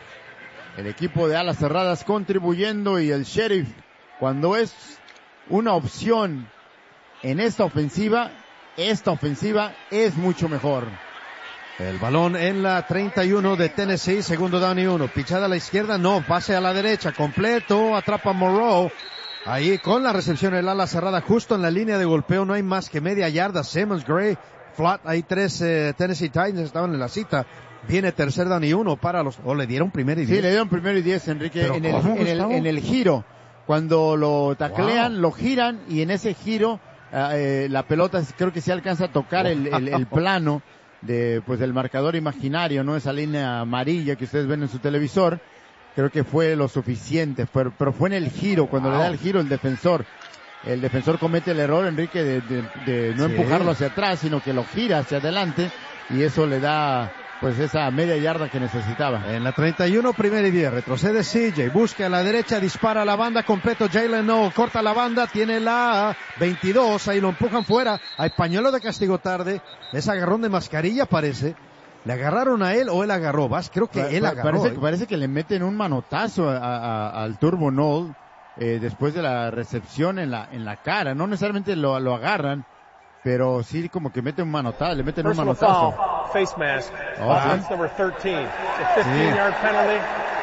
El equipo de alas cerradas contribuyendo, y el Sheriff, cuando es una opción en esta ofensiva, esta ofensiva es mucho mejor. El balón en la treinta y uno de Tennessee, segundo down y uno. Pichada a la izquierda, no, pase a la derecha, completo, atrapa Moreau. Ahí con la recepción, el ala cerrada justo en la línea de golpeo, no hay más que media yarda. Simmons, Gray, Flat, hay tres eh, Tennessee Titans estaban en la cita. Viene tercer down y uno para los... ¿O le dieron primero y diez? Sí, le dieron primero y diez, Enrique, en el, en, el, en el giro. Cuando lo taclean, wow, lo giran, y en ese giro eh, la pelota creo que sí alcanza a tocar wow. el, el, el plano de pues del marcador imaginario, ¿no? Esa línea amarilla que ustedes ven en su televisor. Creo que fue lo suficiente, pero, pero fue en el giro, cuando wow. le da el giro el defensor. el defensor comete el error, Enrique, de, de, de no sí. empujarlo hacia atrás, sino que lo gira hacia adelante, y eso le da pues esa media yarda que necesitaba. En la treinta y uno, primera y diez, retrocede C J, busca a la derecha, dispara a la banda, completo Jalen Noel, corta la banda, tiene la veintidós, ahí lo empujan fuera, hay pañuelo de castigo tarde, es agarrón de mascarilla parece, ¿le agarraron a él o él agarró? Vas, creo que pa- él agarró. Parece, ¿eh? parece que le meten un manotazo a, a, al Turbo Noel, eh, después de la recepción en la, en la cara, no necesariamente lo, lo agarran, pero sí como que meten un manotazo, le meten Personal un manotazo. Foul, face mask, Oh, offense sí. number thirteen. It's a fifteen yard penalty.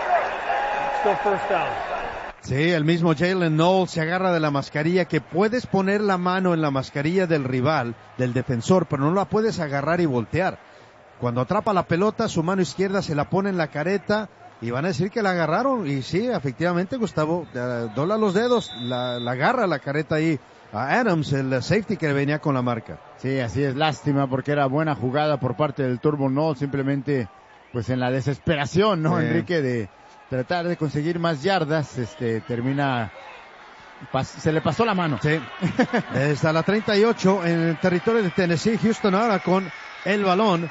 Still first down. Sí, el mismo Jalen Noel se agarra de la mascarilla, que puedes poner la mano en la mascarilla del rival, del defensor, pero no la puedes agarrar y voltear. Cuando atrapa la pelota, su mano izquierda se la pone en la careta y van a decir que la agarraron. Y sí, efectivamente, Gustavo, uh, dobla los dedos, la, la agarra la careta ahí a Adams, el safety que venía con la marca. Sí, así es, lástima, porque era buena jugada por parte del Turbo Noel, simplemente pues en la desesperación, ¿no, sí. Enrique, de tratar de conseguir más yardas, este termina, pas, se le pasó la mano. Sí, desde la treinta y ocho en el territorio de Tennessee, Houston ahora con el balón.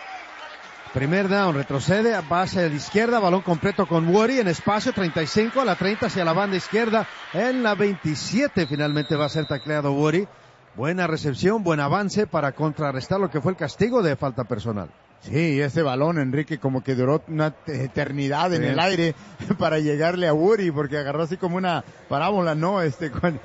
Primer down, retrocede, va hacia la izquierda, balón completo con Woody en espacio, treinta y cinco a la treinta hacia la banda izquierda, en la veintisiete finalmente va a ser tacleado Woody. Buena recepción, buen avance para contrarrestar lo que fue el castigo de falta personal. Sí, ese balón, Enrique, como que duró una eternidad en sí. el aire para llegarle a Woody, porque agarró así como una parábola, ¿no? Este, con,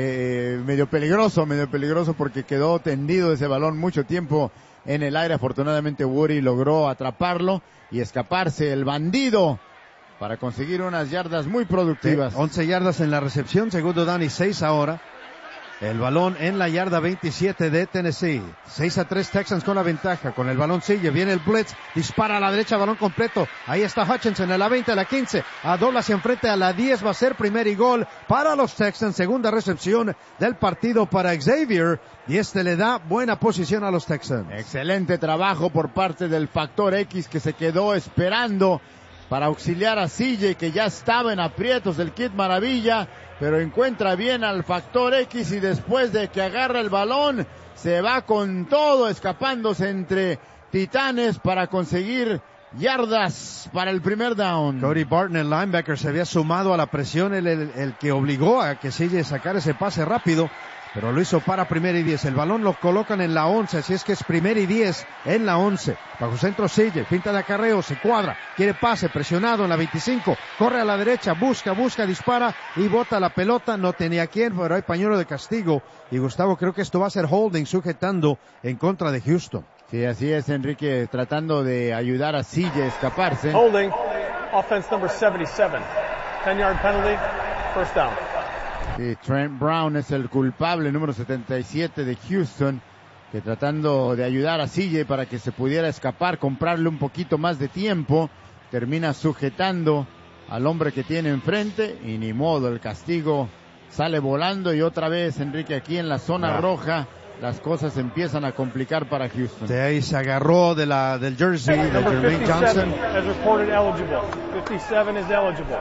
eh, medio peligroso, medio peligroso, porque quedó tendido ese balón mucho tiempo en el aire. Afortunadamente Woody logró atraparlo y escaparse el bandido para conseguir unas yardas muy productivas. Sí, once yardas en la recepción, segundo down y seis ahora. El balón en la yarda veintisiete de Tennessee. seis a tres Texans con la ventaja. Con el balón sigue, viene el blitz, dispara a la derecha, balón completo. Ahí está Hutchinson a la veinte, a la quince, a dobla hacia enfrente, a la diez, va a ser primer y gol para los Texans. Segunda recepción del partido para Xavier, y este le da buena posición a los Texans. Excelente trabajo por parte del Factor X, que se quedó esperando para auxiliar a C J, que ya estaba en aprietos del Kid Maravilla, pero encuentra bien al Factor X, y después de que agarra el balón, se va con todo, escapándose entre titanes para conseguir yardas para el primer down. Cody Barton, el linebacker, se había sumado a la presión, el, el, el que obligó a que C J sacara ese pase rápido, pero lo hizo para primera y diez. El balón lo colocan en la once, así es que es primera y diez en la once. Bajo centro C J, pinta de acarreo, se cuadra, quiere pase, presionado en la veinticinco, corre a la derecha, busca, busca, dispara y bota la pelota. No tenía quien, pero hay pañuelo de castigo. Y Gustavo, creo que esto va a ser holding, sujetando en contra de Houston. Sí, así es, Enrique, tratando de ayudar a C J a escaparse. Holding, offense number seventy-seven. ten yard penalty, first down. Sí, Trent Brown es el culpable, número setenta y siete de Houston, que tratando de ayudar a C J para que se pudiera escapar, comprarle un poquito más de tiempo, termina sujetando al hombre que tiene enfrente, y ni modo, el castigo sale volando, y otra vez, Enrique, aquí en la zona ah. roja, las cosas empiezan a complicar para Houston. De ahí se agarró de la, del jersey de Jermaine Johnson. As reported eligible. fifty-seven is eligible.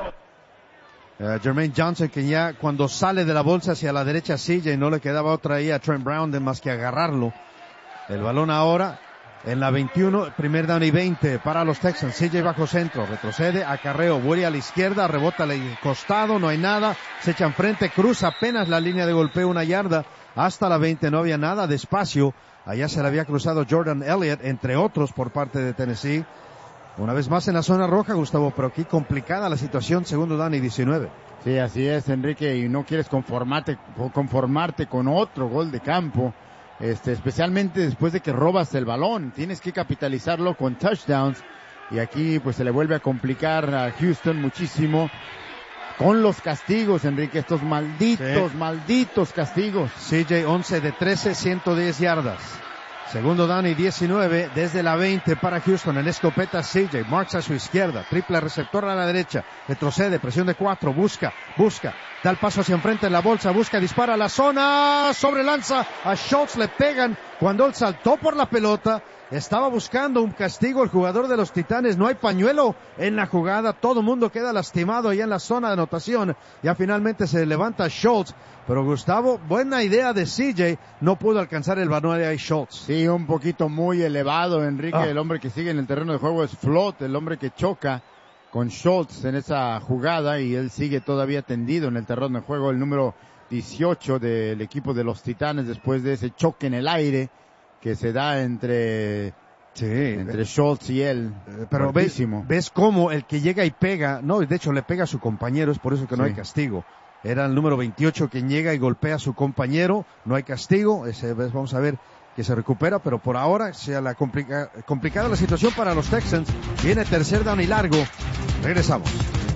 Uh, Jermaine Johnson, que ya cuando sale de la bolsa hacia la derecha silla, y no le quedaba otra ahí a Trent Brown de más que agarrarlo. El balón ahora en la veintiuno, primer down y veinte para los Texans. C J bajo centro, retrocede, acarreo, Woody a la izquierda, rebota al costado, no hay nada, se echa enfrente, cruza apenas la línea de golpeo, una yarda, hasta la veinte, no había nada, despacio, allá se le había cruzado Jordan Elliott, entre otros por parte de Tennessee. Una vez más en la zona roja, Gustavo, pero aquí complicada la situación, segundo down y diecinueve. Sí, así es, Enrique, y no quieres conformarte, conformarte con otro gol de campo, este, especialmente después de que robas el balón. Tienes que capitalizarlo con touchdowns, y aquí pues se le vuelve a complicar a Houston muchísimo con los castigos, Enrique, estos malditos, sí. malditos castigos. C J once de trece, ciento diez yardas. Segundo down y diecinueve desde la veinte para Houston. En escopeta C J, marks a su izquierda, triple receptor a la derecha, retrocede, presión de cuatro, busca, busca, da el paso hacia enfrente en la bolsa, busca, dispara a la zona, sobrelanza a Schultz, le pegan cuando él saltó por la pelota, estaba buscando un castigo el jugador de los Titanes, no hay pañuelo en la jugada, todo el mundo queda lastimado allá en la zona de anotación, ya finalmente se levanta Schultz, pero Gustavo, buena idea de C J, no pudo alcanzar el balón de ahí Schultz. Sí, un poquito muy elevado, Enrique, ah. el hombre que sigue en el terreno de juego es Flott, el hombre que choca con Schultz en esa jugada y él sigue todavía tendido en el terreno de juego, el número dieciocho del equipo de los Titanes después de ese choque en el aire que se da entre, sí, entre Schultz y él. Pero ves, ves cómo el que llega y pega, no, de hecho le pega a su compañero, es por eso que no sí. hay castigo. Era el número veintiocho quien llega y golpea a su compañero, no hay castigo, ese, vamos a ver que se recupera, pero por ahora sea la complica, complicada la situación para los Texans. Viene tercer down y largo. Regresamos.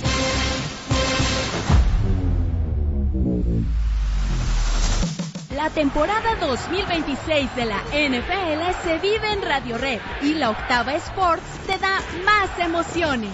La temporada dos mil veintiséis de la N F L se vive en Radio Red y la Octava Sports te da más emociones.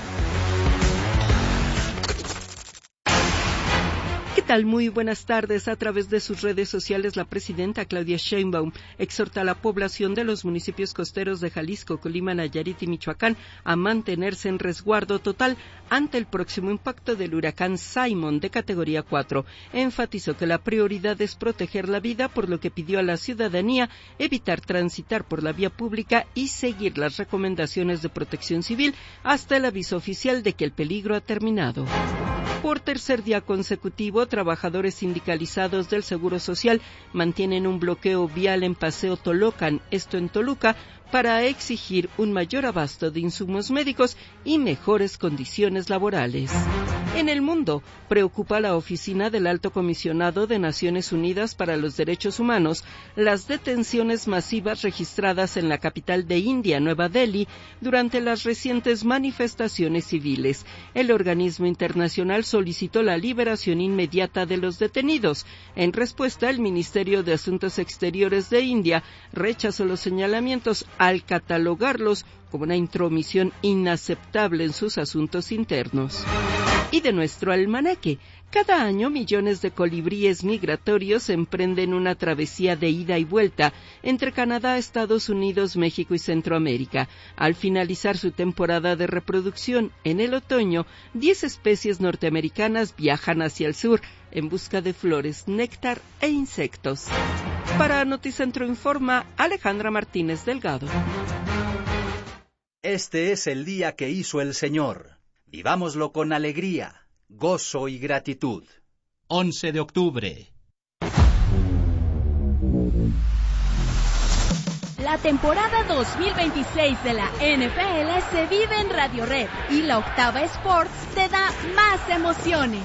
¿Qué tal? Muy buenas tardes. A través de sus redes sociales, la presidenta Claudia Sheinbaum exhorta a la población de los municipios costeros de Jalisco, Colima, Nayarit y Michoacán a mantenerse en resguardo total ante el próximo impacto del huracán Simon de categoría cuatro. Enfatizó que la prioridad es proteger la vida, por lo que pidió a la ciudadanía evitar transitar por la vía pública y seguir las recomendaciones de protección civil hasta el aviso oficial de que el peligro ha terminado. Por tercer día consecutivo, trabajadores sindicalizados del Seguro Social mantienen un bloqueo vial en Paseo Tolocan, esto en Toluca, para exigir un mayor abasto de insumos médicos y mejores condiciones laborales. En el mundo, preocupa a la Oficina del Alto Comisionado de Naciones Unidas para los Derechos Humanos las detenciones masivas registradas en la capital de India, Nueva Delhi, durante las recientes manifestaciones civiles. El organismo internacional solicitó la liberación inmediata de los detenidos. En respuesta, el Ministerio de Asuntos Exteriores de India rechazó los señalamientos al catalogarlos como una intromisión inaceptable en sus asuntos internos. Y de nuestro almanaque, cada año millones de colibríes migratorios emprenden una travesía de ida y vuelta entre Canadá, Estados Unidos, México y Centroamérica. Al finalizar su temporada de reproducción en el otoño, diez especies norteamericanas viajan hacia el sur en busca de flores, néctar e insectos. Para Noticentro Informa, Alejandra Martínez Delgado. Este es el día que hizo el Señor. Vivámoslo con alegría, gozo y gratitud. once de octubre. La temporada dos mil veintiséis de la N F L se vive en Radio Red y la Octava Sports te da más emociones.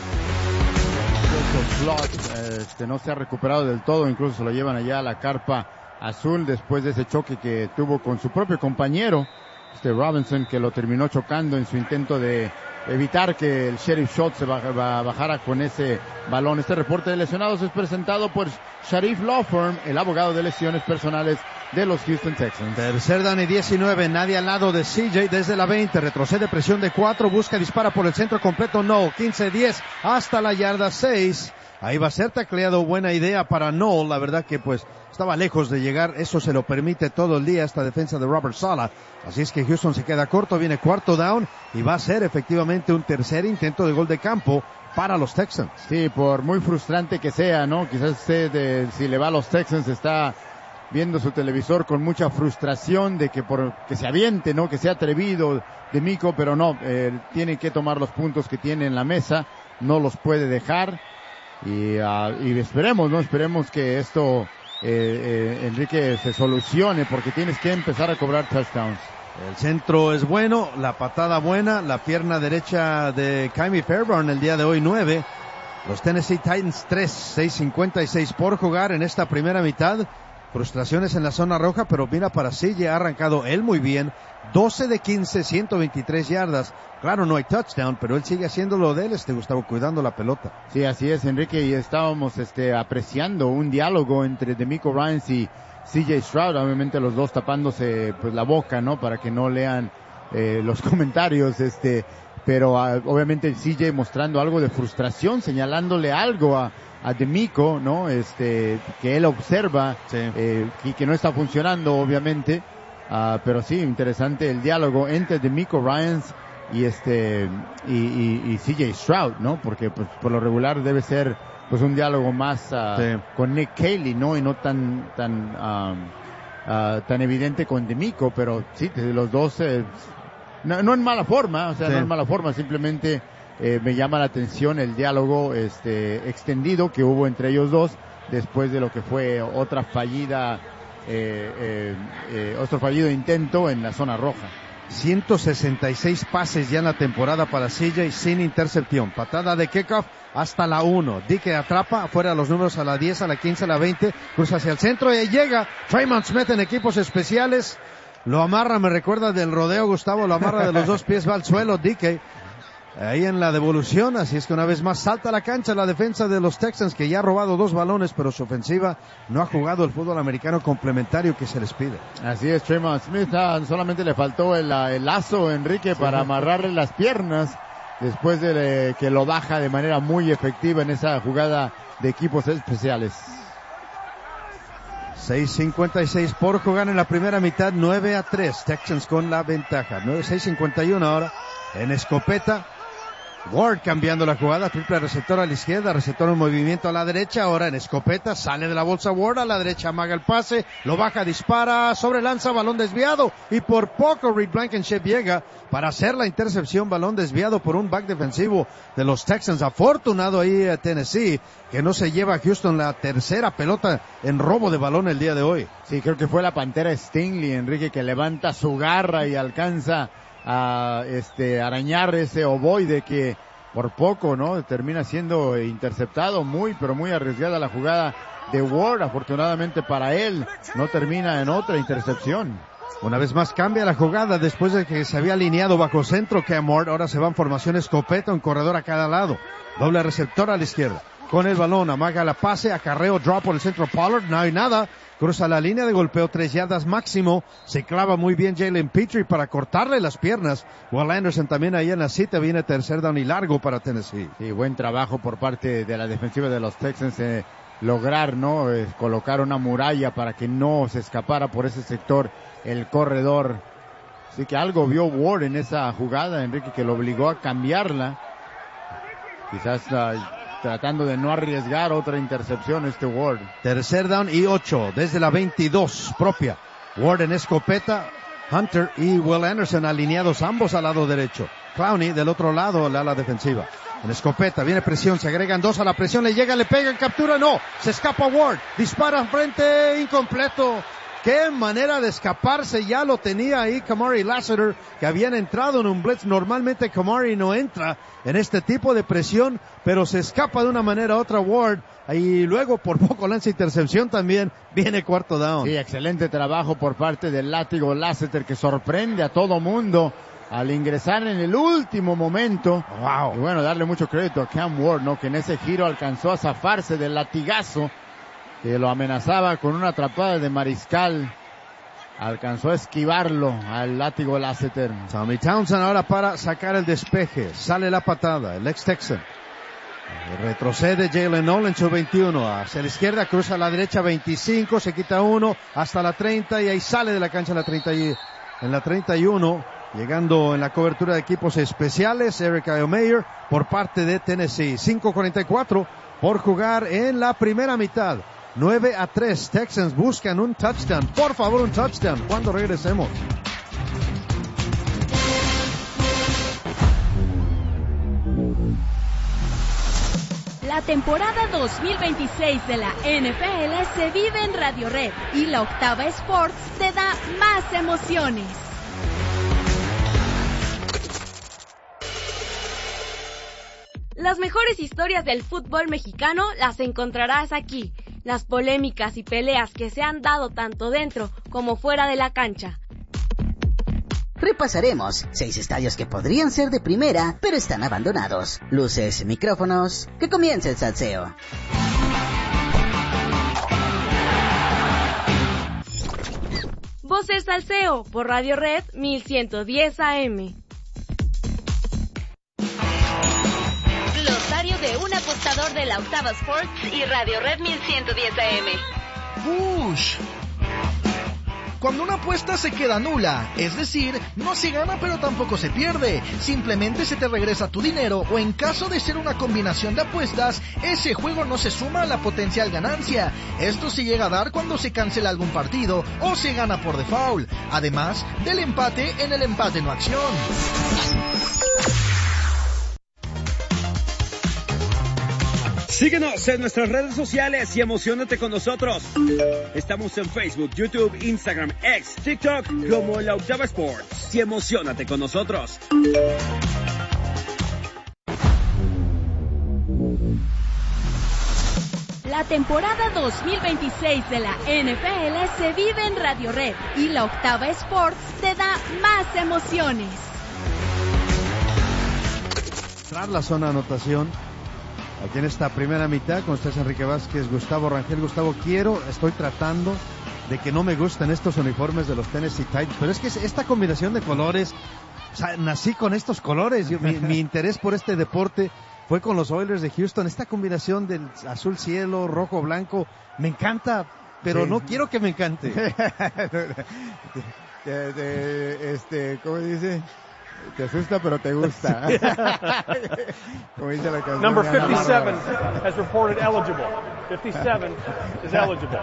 Flott este, no se ha recuperado del todo, incluso se lo llevan allá a la carpa azul después de ese choque que tuvo con su propio compañero, este Robinson, que lo terminó chocando en su intento de evitar que el Sheriff Schultz se bajara con ese balón. Este reporte de lesionados es presentado por Sharif Law Firm, el abogado de lesiones personales de los Houston Texans. Tercer down y diecinueve, nadie al lado de C J desde la veinte, retrocede, presión de cuatro, busca, dispara por el centro completo, no, quince diez hasta la yarda seis. Ahí va a ser tacleado, buena idea para Noel, la verdad que pues estaba lejos de llegar, eso se lo permite todo el día esta defensa de Robert Saleh, así es que Houston se queda corto, viene cuarto down y va a ser efectivamente un tercer intento de gol de campo para los Texans. Sí, por muy frustrante que sea, ¿no? Quizás usted, eh, si le va a los Texans, está viendo su televisor con mucha frustración de que por que se aviente, ¿no? Que sea atrevido de Mico, pero no, eh, tiene que tomar los puntos que tiene en la mesa, no los puede dejar. Y, uh, y esperemos, ¿no? Esperemos que esto, eh, eh, Enrique, se solucione, porque tienes que empezar a cobrar touchdowns. El centro es bueno, la patada buena, la pierna derecha de Kymie Fairbairn el día de hoy nueve. Los Tennessee Titans tres, seis cincuenta y seis por jugar en esta primera mitad. Frustraciones en la zona roja, pero mira para Sille, ha arrancado él muy bien. doce de quince, ciento veintitrés yardas. Claro, no hay touchdown, pero él sigue haciendo lo de él, este Gustavo, cuidando la pelota. Sí, así es, Enrique, y estábamos este apreciando un diálogo entre DeMeco Ryans y C J Stroud, obviamente los dos tapándose pues la boca, ¿no? Para que no lean eh, los comentarios, este, pero uh, obviamente C J mostrando algo de frustración, señalándole algo a, a DeMeco, ¿no? Este, que él observa, sí. eh, y que no está funcionando, obviamente, uh, pero sí, interesante el diálogo entre DeMeco Ryans y este, y, y, y C J Stroud, ¿no? Porque pues por lo regular debe ser pues un diálogo más uh, sí. con Nick Caley, ¿no? Y no tan, tan, um, uh, tan evidente con DeMeco, pero sí, los dos, eh, no, no en mala forma, o sea, sí. no en mala forma, simplemente eh, me llama la atención el diálogo este extendido que hubo entre ellos dos después de lo que fue otra fallida, eh, eh, eh, otro fallido intento en la zona roja. ciento sesenta y seis pases ya en la temporada para C J sin intercepción. Patada de kickoff hasta la uno. Dique atrapa, afuera los números a la diez, a la quince, a la veinte. Cruza hacia el centro y ahí llega Tremont Smith en equipos especiales. Lo amarra, me recuerda del rodeo, Gustavo, lo amarra de los dos pies, va al suelo Dique. Ahí en la devolución, así es que una vez más salta a la cancha la defensa de los Texans, que ya ha robado dos balones, pero su ofensiva no ha jugado el fútbol americano complementario que se les pide. Así es, Tremont Smith, ah, solamente le faltó el, el lazo, Enrique, sí, para amarrarle las piernas, después de eh, que lo baja de manera muy efectiva en esa jugada de equipos especiales. seis cincuenta y seis por jugar en la primera mitad, nueve a tres, Texans con la ventaja, seis cincuenta y uno ahora, en escopeta. Ward cambiando la jugada, triple receptor a la izquierda, receptor en movimiento a la derecha, ahora en escopeta, sale de la bolsa Ward, a la derecha amaga el pase, lo baja, dispara, sobre lanza, balón desviado, y por poco Reed Blankenship llega para hacer la intercepción, balón desviado por un back defensivo de los Texans. Afortunado ahí a Tennessee, que no se lleva a Houston la tercera pelota en robo de balón el día de hoy. Sí, creo que fue la Pantera Stingley, Enrique, que levanta su garra y alcanza a este arañar ese ovoide que por poco, ¿no? Termina siendo interceptado. Muy, pero muy arriesgada la jugada de Ward. Afortunadamente para él, no termina en otra intercepción. Una vez más cambia la jugada después de que se había alineado bajo centro Cam Ward. Ahora se va en formación escopeta, un corredor a cada lado. Doble receptor a la izquierda. Con el balón, amaga la pase, acarreo, drop por el centro Pollard. No hay nada. Cruza la línea de golpeo, tres yardas máximo. Se clava muy bien Jalen Petrie para cortarle las piernas. Will Anderson también ahí en la cita. Viene tercer down y largo para Tennessee. Sí, buen trabajo por parte de la defensiva de los Texans. Eh, lograr, ¿no? Eh, colocar una muralla para que no se escapara por ese sector el corredor. Así que algo vio Ward en esa jugada, Enrique, que lo obligó a cambiarla. Quizás uh, tratando de no arriesgar otra intercepción este Ward. Tercer down y ocho desde la veintidós propia. Ward en escopeta, Hunter y Will Anderson alineados ambos al lado derecho. Clowney del otro lado, la ala defensiva. En escopeta, viene presión, se agregan dos a la presión, le llega, le pega, captura, no, se escapa Ward, dispara frente, incompleto. Qué manera de escaparse, ya lo tenía ahí Kamari Lassiter, que habían entrado en un blitz. Normalmente Kamari no entra en este tipo de presión, pero se escapa de una manera u otra Ward, y luego por poco lanza intercepción también, viene cuarto down. Sí, excelente trabajo por parte del látigo Lassiter, que sorprende a todo mundo al ingresar en el último momento. Wow. Y bueno, darle mucho crédito a Cam Ward, ¿no? Que en ese giro alcanzó a zafarse del latigazo que lo amenazaba con una atrapada de mariscal. Alcanzó a esquivarlo al látigo Lassiter. Tommy Townsend ahora para sacar el despeje. Sale la patada, el ex Texan. Retrocede Jalen Nolan, su veintiuno. Hacia la izquierda, cruza a la derecha, veinticinco, se quita uno, hasta la treinta, y ahí sale de la cancha en la treinta y, en la treinta y uno. Llegando en la cobertura de equipos especiales, Eric Ayomeyer por parte de Tennessee. cinco cuarenta y cuatro por jugar en la primera mitad. nueve a tres, Texans buscan un touchdown. Por favor, un touchdown cuando regresemos. La temporada dos mil veintiséis de la N F L se vive en Radio Red y la Octava Sports te da más emociones. Las mejores historias del fútbol mexicano las encontrarás aquí. Las polémicas y peleas que se han dado tanto dentro como fuera de la cancha. Repasaremos seis estadios que podrían ser de primera, pero están abandonados. Luces, micrófonos, que comience el salseo. Voz del Salseo por Radio Red mil ciento diez A M. aniversario de un apostador de la Octava Sports y Radio Red mil ciento diez A M. Push. Cuando una apuesta se queda nula, es decir, no se gana pero tampoco se pierde, simplemente se te regresa tu dinero, o en caso de ser una combinación de apuestas, ese juego no se suma a la potencial ganancia. Esto se llega a dar cuando se cancela algún partido o se gana por default, además del empate en el empate no acción. Síguenos en nuestras redes sociales y emocionate con nosotros. Estamos en Facebook, YouTube, Instagram, X, TikTok como La Octava Sports. Y emocionate con nosotros. La temporada dos mil veintiséis de la N F L se vive en Radio Red y La Octava Sports te da más emociones. Tras la zona de anotación, aquí en esta primera mitad, con ustedes Enrique Vázquez, Gustavo Rangel. Gustavo, quiero, estoy tratando de que no me gusten estos uniformes de los Tennessee Titans, pero es que esta combinación de colores, o sea, nací con estos colores. Yo, mi, mi interés por este deporte fue con los Oilers de Houston. Esta combinación del azul cielo, rojo, blanco, me encanta, pero sí. No quiero que me encante. de, de, este, ¿cómo dice? Te asusta, pero te gusta. Como dice la canción. Number fifty-seven has reported eligible. fifty-seven is eligible.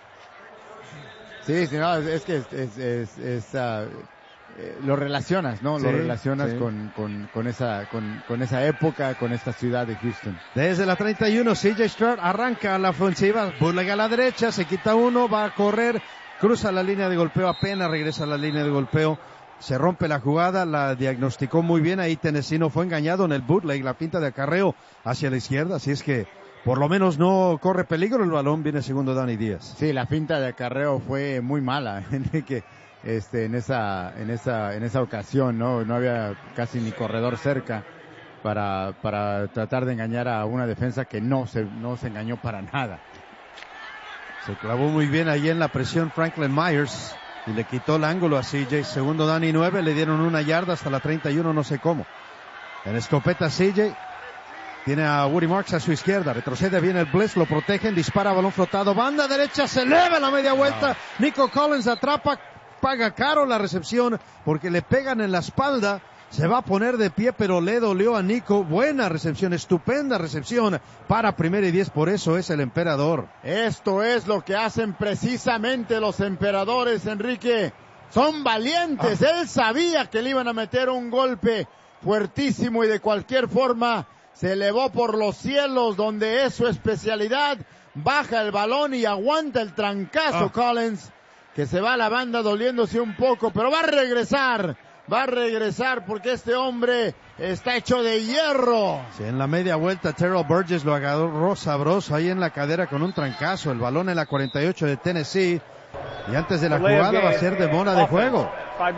Sí, sí, no, es, es que es, es, es, es uh, eh, lo relacionas, ¿no? Sí, lo relacionas sí. con, con, con esa, con, con esa época, con esta ciudad de Houston. Desde la treinta y uno, C J Stroud arranca la ofensiva, burlega a la derecha, se quita uno, va a correr, cruza la línea de golpeo, apenas regresa a la línea de golpeo. Se rompe la jugada, la diagnosticó muy bien, ahí Tennessee no fue engañado en el bootleg, la pinta de acarreo hacia la izquierda, así es que por lo menos no corre peligro el balón, viene segundo Dani Díaz. Sí, la pinta de acarreo fue muy mala, que este, en esa, en esa, en esa ocasión, no, no había casi ni corredor cerca para, para tratar de engañar a una defensa que no se, no se engañó para nada. Se clavó muy bien ahí en la presión Franklin Myers. Y le quitó el ángulo a C J. Segundo Dani nueve, le dieron una yarda hasta la treinta y uno, no sé cómo. En escopeta C J. Tiene a Woody Marks a su izquierda. Retrocede bien el blitz, lo protegen, dispara balón flotado. Banda derecha, se eleva la media vuelta. No. Nico Collins atrapa, paga caro la recepción porque le pegan en la espalda. Se va a poner de pie, pero le dolió a Nico. Buena recepción, estupenda recepción para primera y diez, por eso es el emperador. Esto es lo que hacen precisamente los emperadores, Enrique. Son valientes. Ah. Él sabía que le iban a meter un golpe fuertísimo y de cualquier forma se elevó por los cielos, donde es su especialidad. Baja el balón y aguanta el trancazo ah. Collins, que se va a la banda doliéndose un poco, pero va a regresar. Va a regresar porque este hombre está hecho de hierro. Sí, en la media vuelta Terrell Burgess lo agarró sabroso ahí en la cadera con un trancazo. El balón en la cuarenta y ocho de Tennessee. Y antes de la jugada va a ser de mona de juego.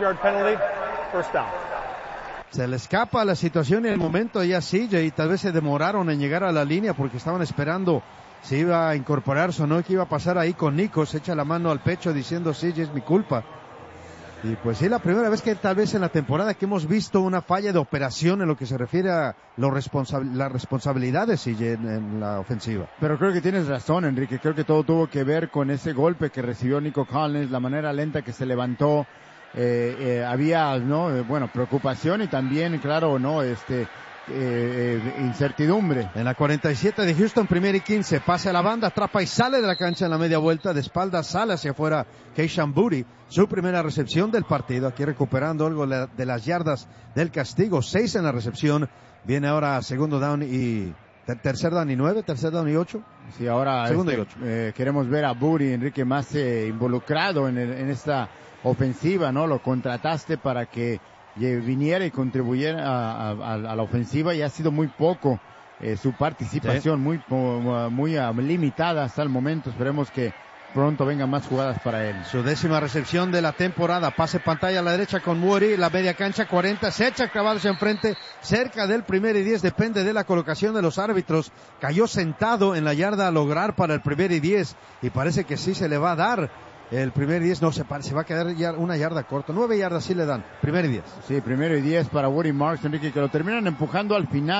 Se le escapa la situación y el momento ya sigue y tal vez se demoraron en llegar a la línea porque estaban esperando si iba a incorporarse o no, que iba a pasar ahí con Nico. Se echa la mano al pecho diciendo sí, es mi culpa. Y pues sí, la primera vez que tal vez en la temporada que hemos visto una falla de operación en lo que se refiere a lo responsab- las responsabilidades en, en la ofensiva. Pero creo que tienes razón, Enrique. Creo que todo tuvo que ver con ese golpe que recibió Nico Collins, la manera lenta que se levantó. Eh, eh, había, no, eh, bueno, preocupación y también, claro, no, este, eh, eh, incertidumbre. En la cuarenta y siete de Houston, primera y quince, pasa a la banda, atrapa y sale de la cancha en la media vuelta, de espalda sale hacia afuera Keishan Booty, su primera recepción del partido, aquí recuperando algo de las yardas del castigo, seis en la recepción, viene ahora segundo down y ter- tercer down y nueve, tercer down y ocho. Sí, ahora segundo este, y ocho. Eh, queremos ver a Booty, Enrique, más eh, involucrado en, el, en esta ofensiva, ¿no? Lo contrataste para que viniera y contribuyera a, a, a la ofensiva y ha sido muy poco eh, su participación, sí. muy muy uh, limitada hasta el momento. Esperemos que pronto vengan más jugadas para él. Su décima recepción de la temporada, pase pantalla a la derecha con Woody, la media cancha cuarenta, se echa clavado hacia enfrente, cerca del primer y diez, depende de la colocación de los árbitros, cayó sentado en la yarda a lograr para el primer y diez y parece que sí se le va a dar. El primer diez no se, se va a quedar ya una yarda corta. Nueve yardas sí le dan. Primer y diez. Sí, primero y diez para Woody Marks, Enrique, que lo terminan empujando al final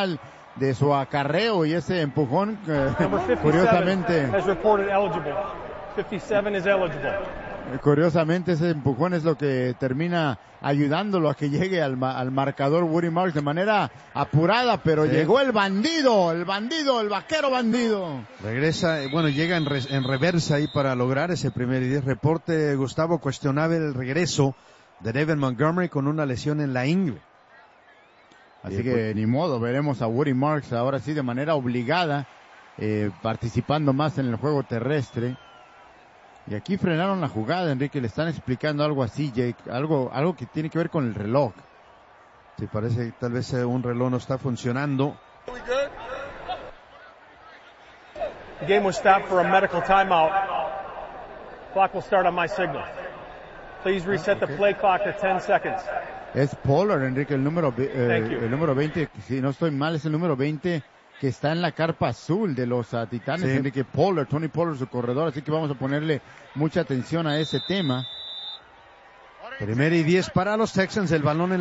de su acarreo y ese empujón, eh, curiosamente, has reported eligible. fifty-seven is eligible. Curiosamente ese empujón es lo que termina ayudándolo a que llegue al, ma- al marcador Woody Marks de manera apurada, pero sí. Llegó el bandido, el bandido, el vaquero bandido. Regresa, bueno, llega en, re- en reversa ahí para lograr ese primer y diez. Reporte, Gustavo, cuestionable el regreso de David Montgomery con una lesión en la ingle. Así que pues, ni modo, veremos a Woody Marks ahora sí de manera obligada, eh, participando más en el juego terrestre. Y aquí frenaron la jugada, Enrique, le están explicando algo así, Jake, algo, algo que tiene que ver con el reloj. Sí, parece que tal vez un reloj no está funcionando. The game was stopped for a medical timeout. Clock will start on my signal. Please reset okay. the play clock to ten seconds. Es Pollard, Enrique, el número, eh, el número veinte, si no estoy mal, es el número veinte que está en la carpa azul de los uh, Titanes, sí. Enrique Pollard, Tony Pollard, su corredor, así que vamos a ponerle mucha atención a ese tema. Primera y diez para los Texans, el balón en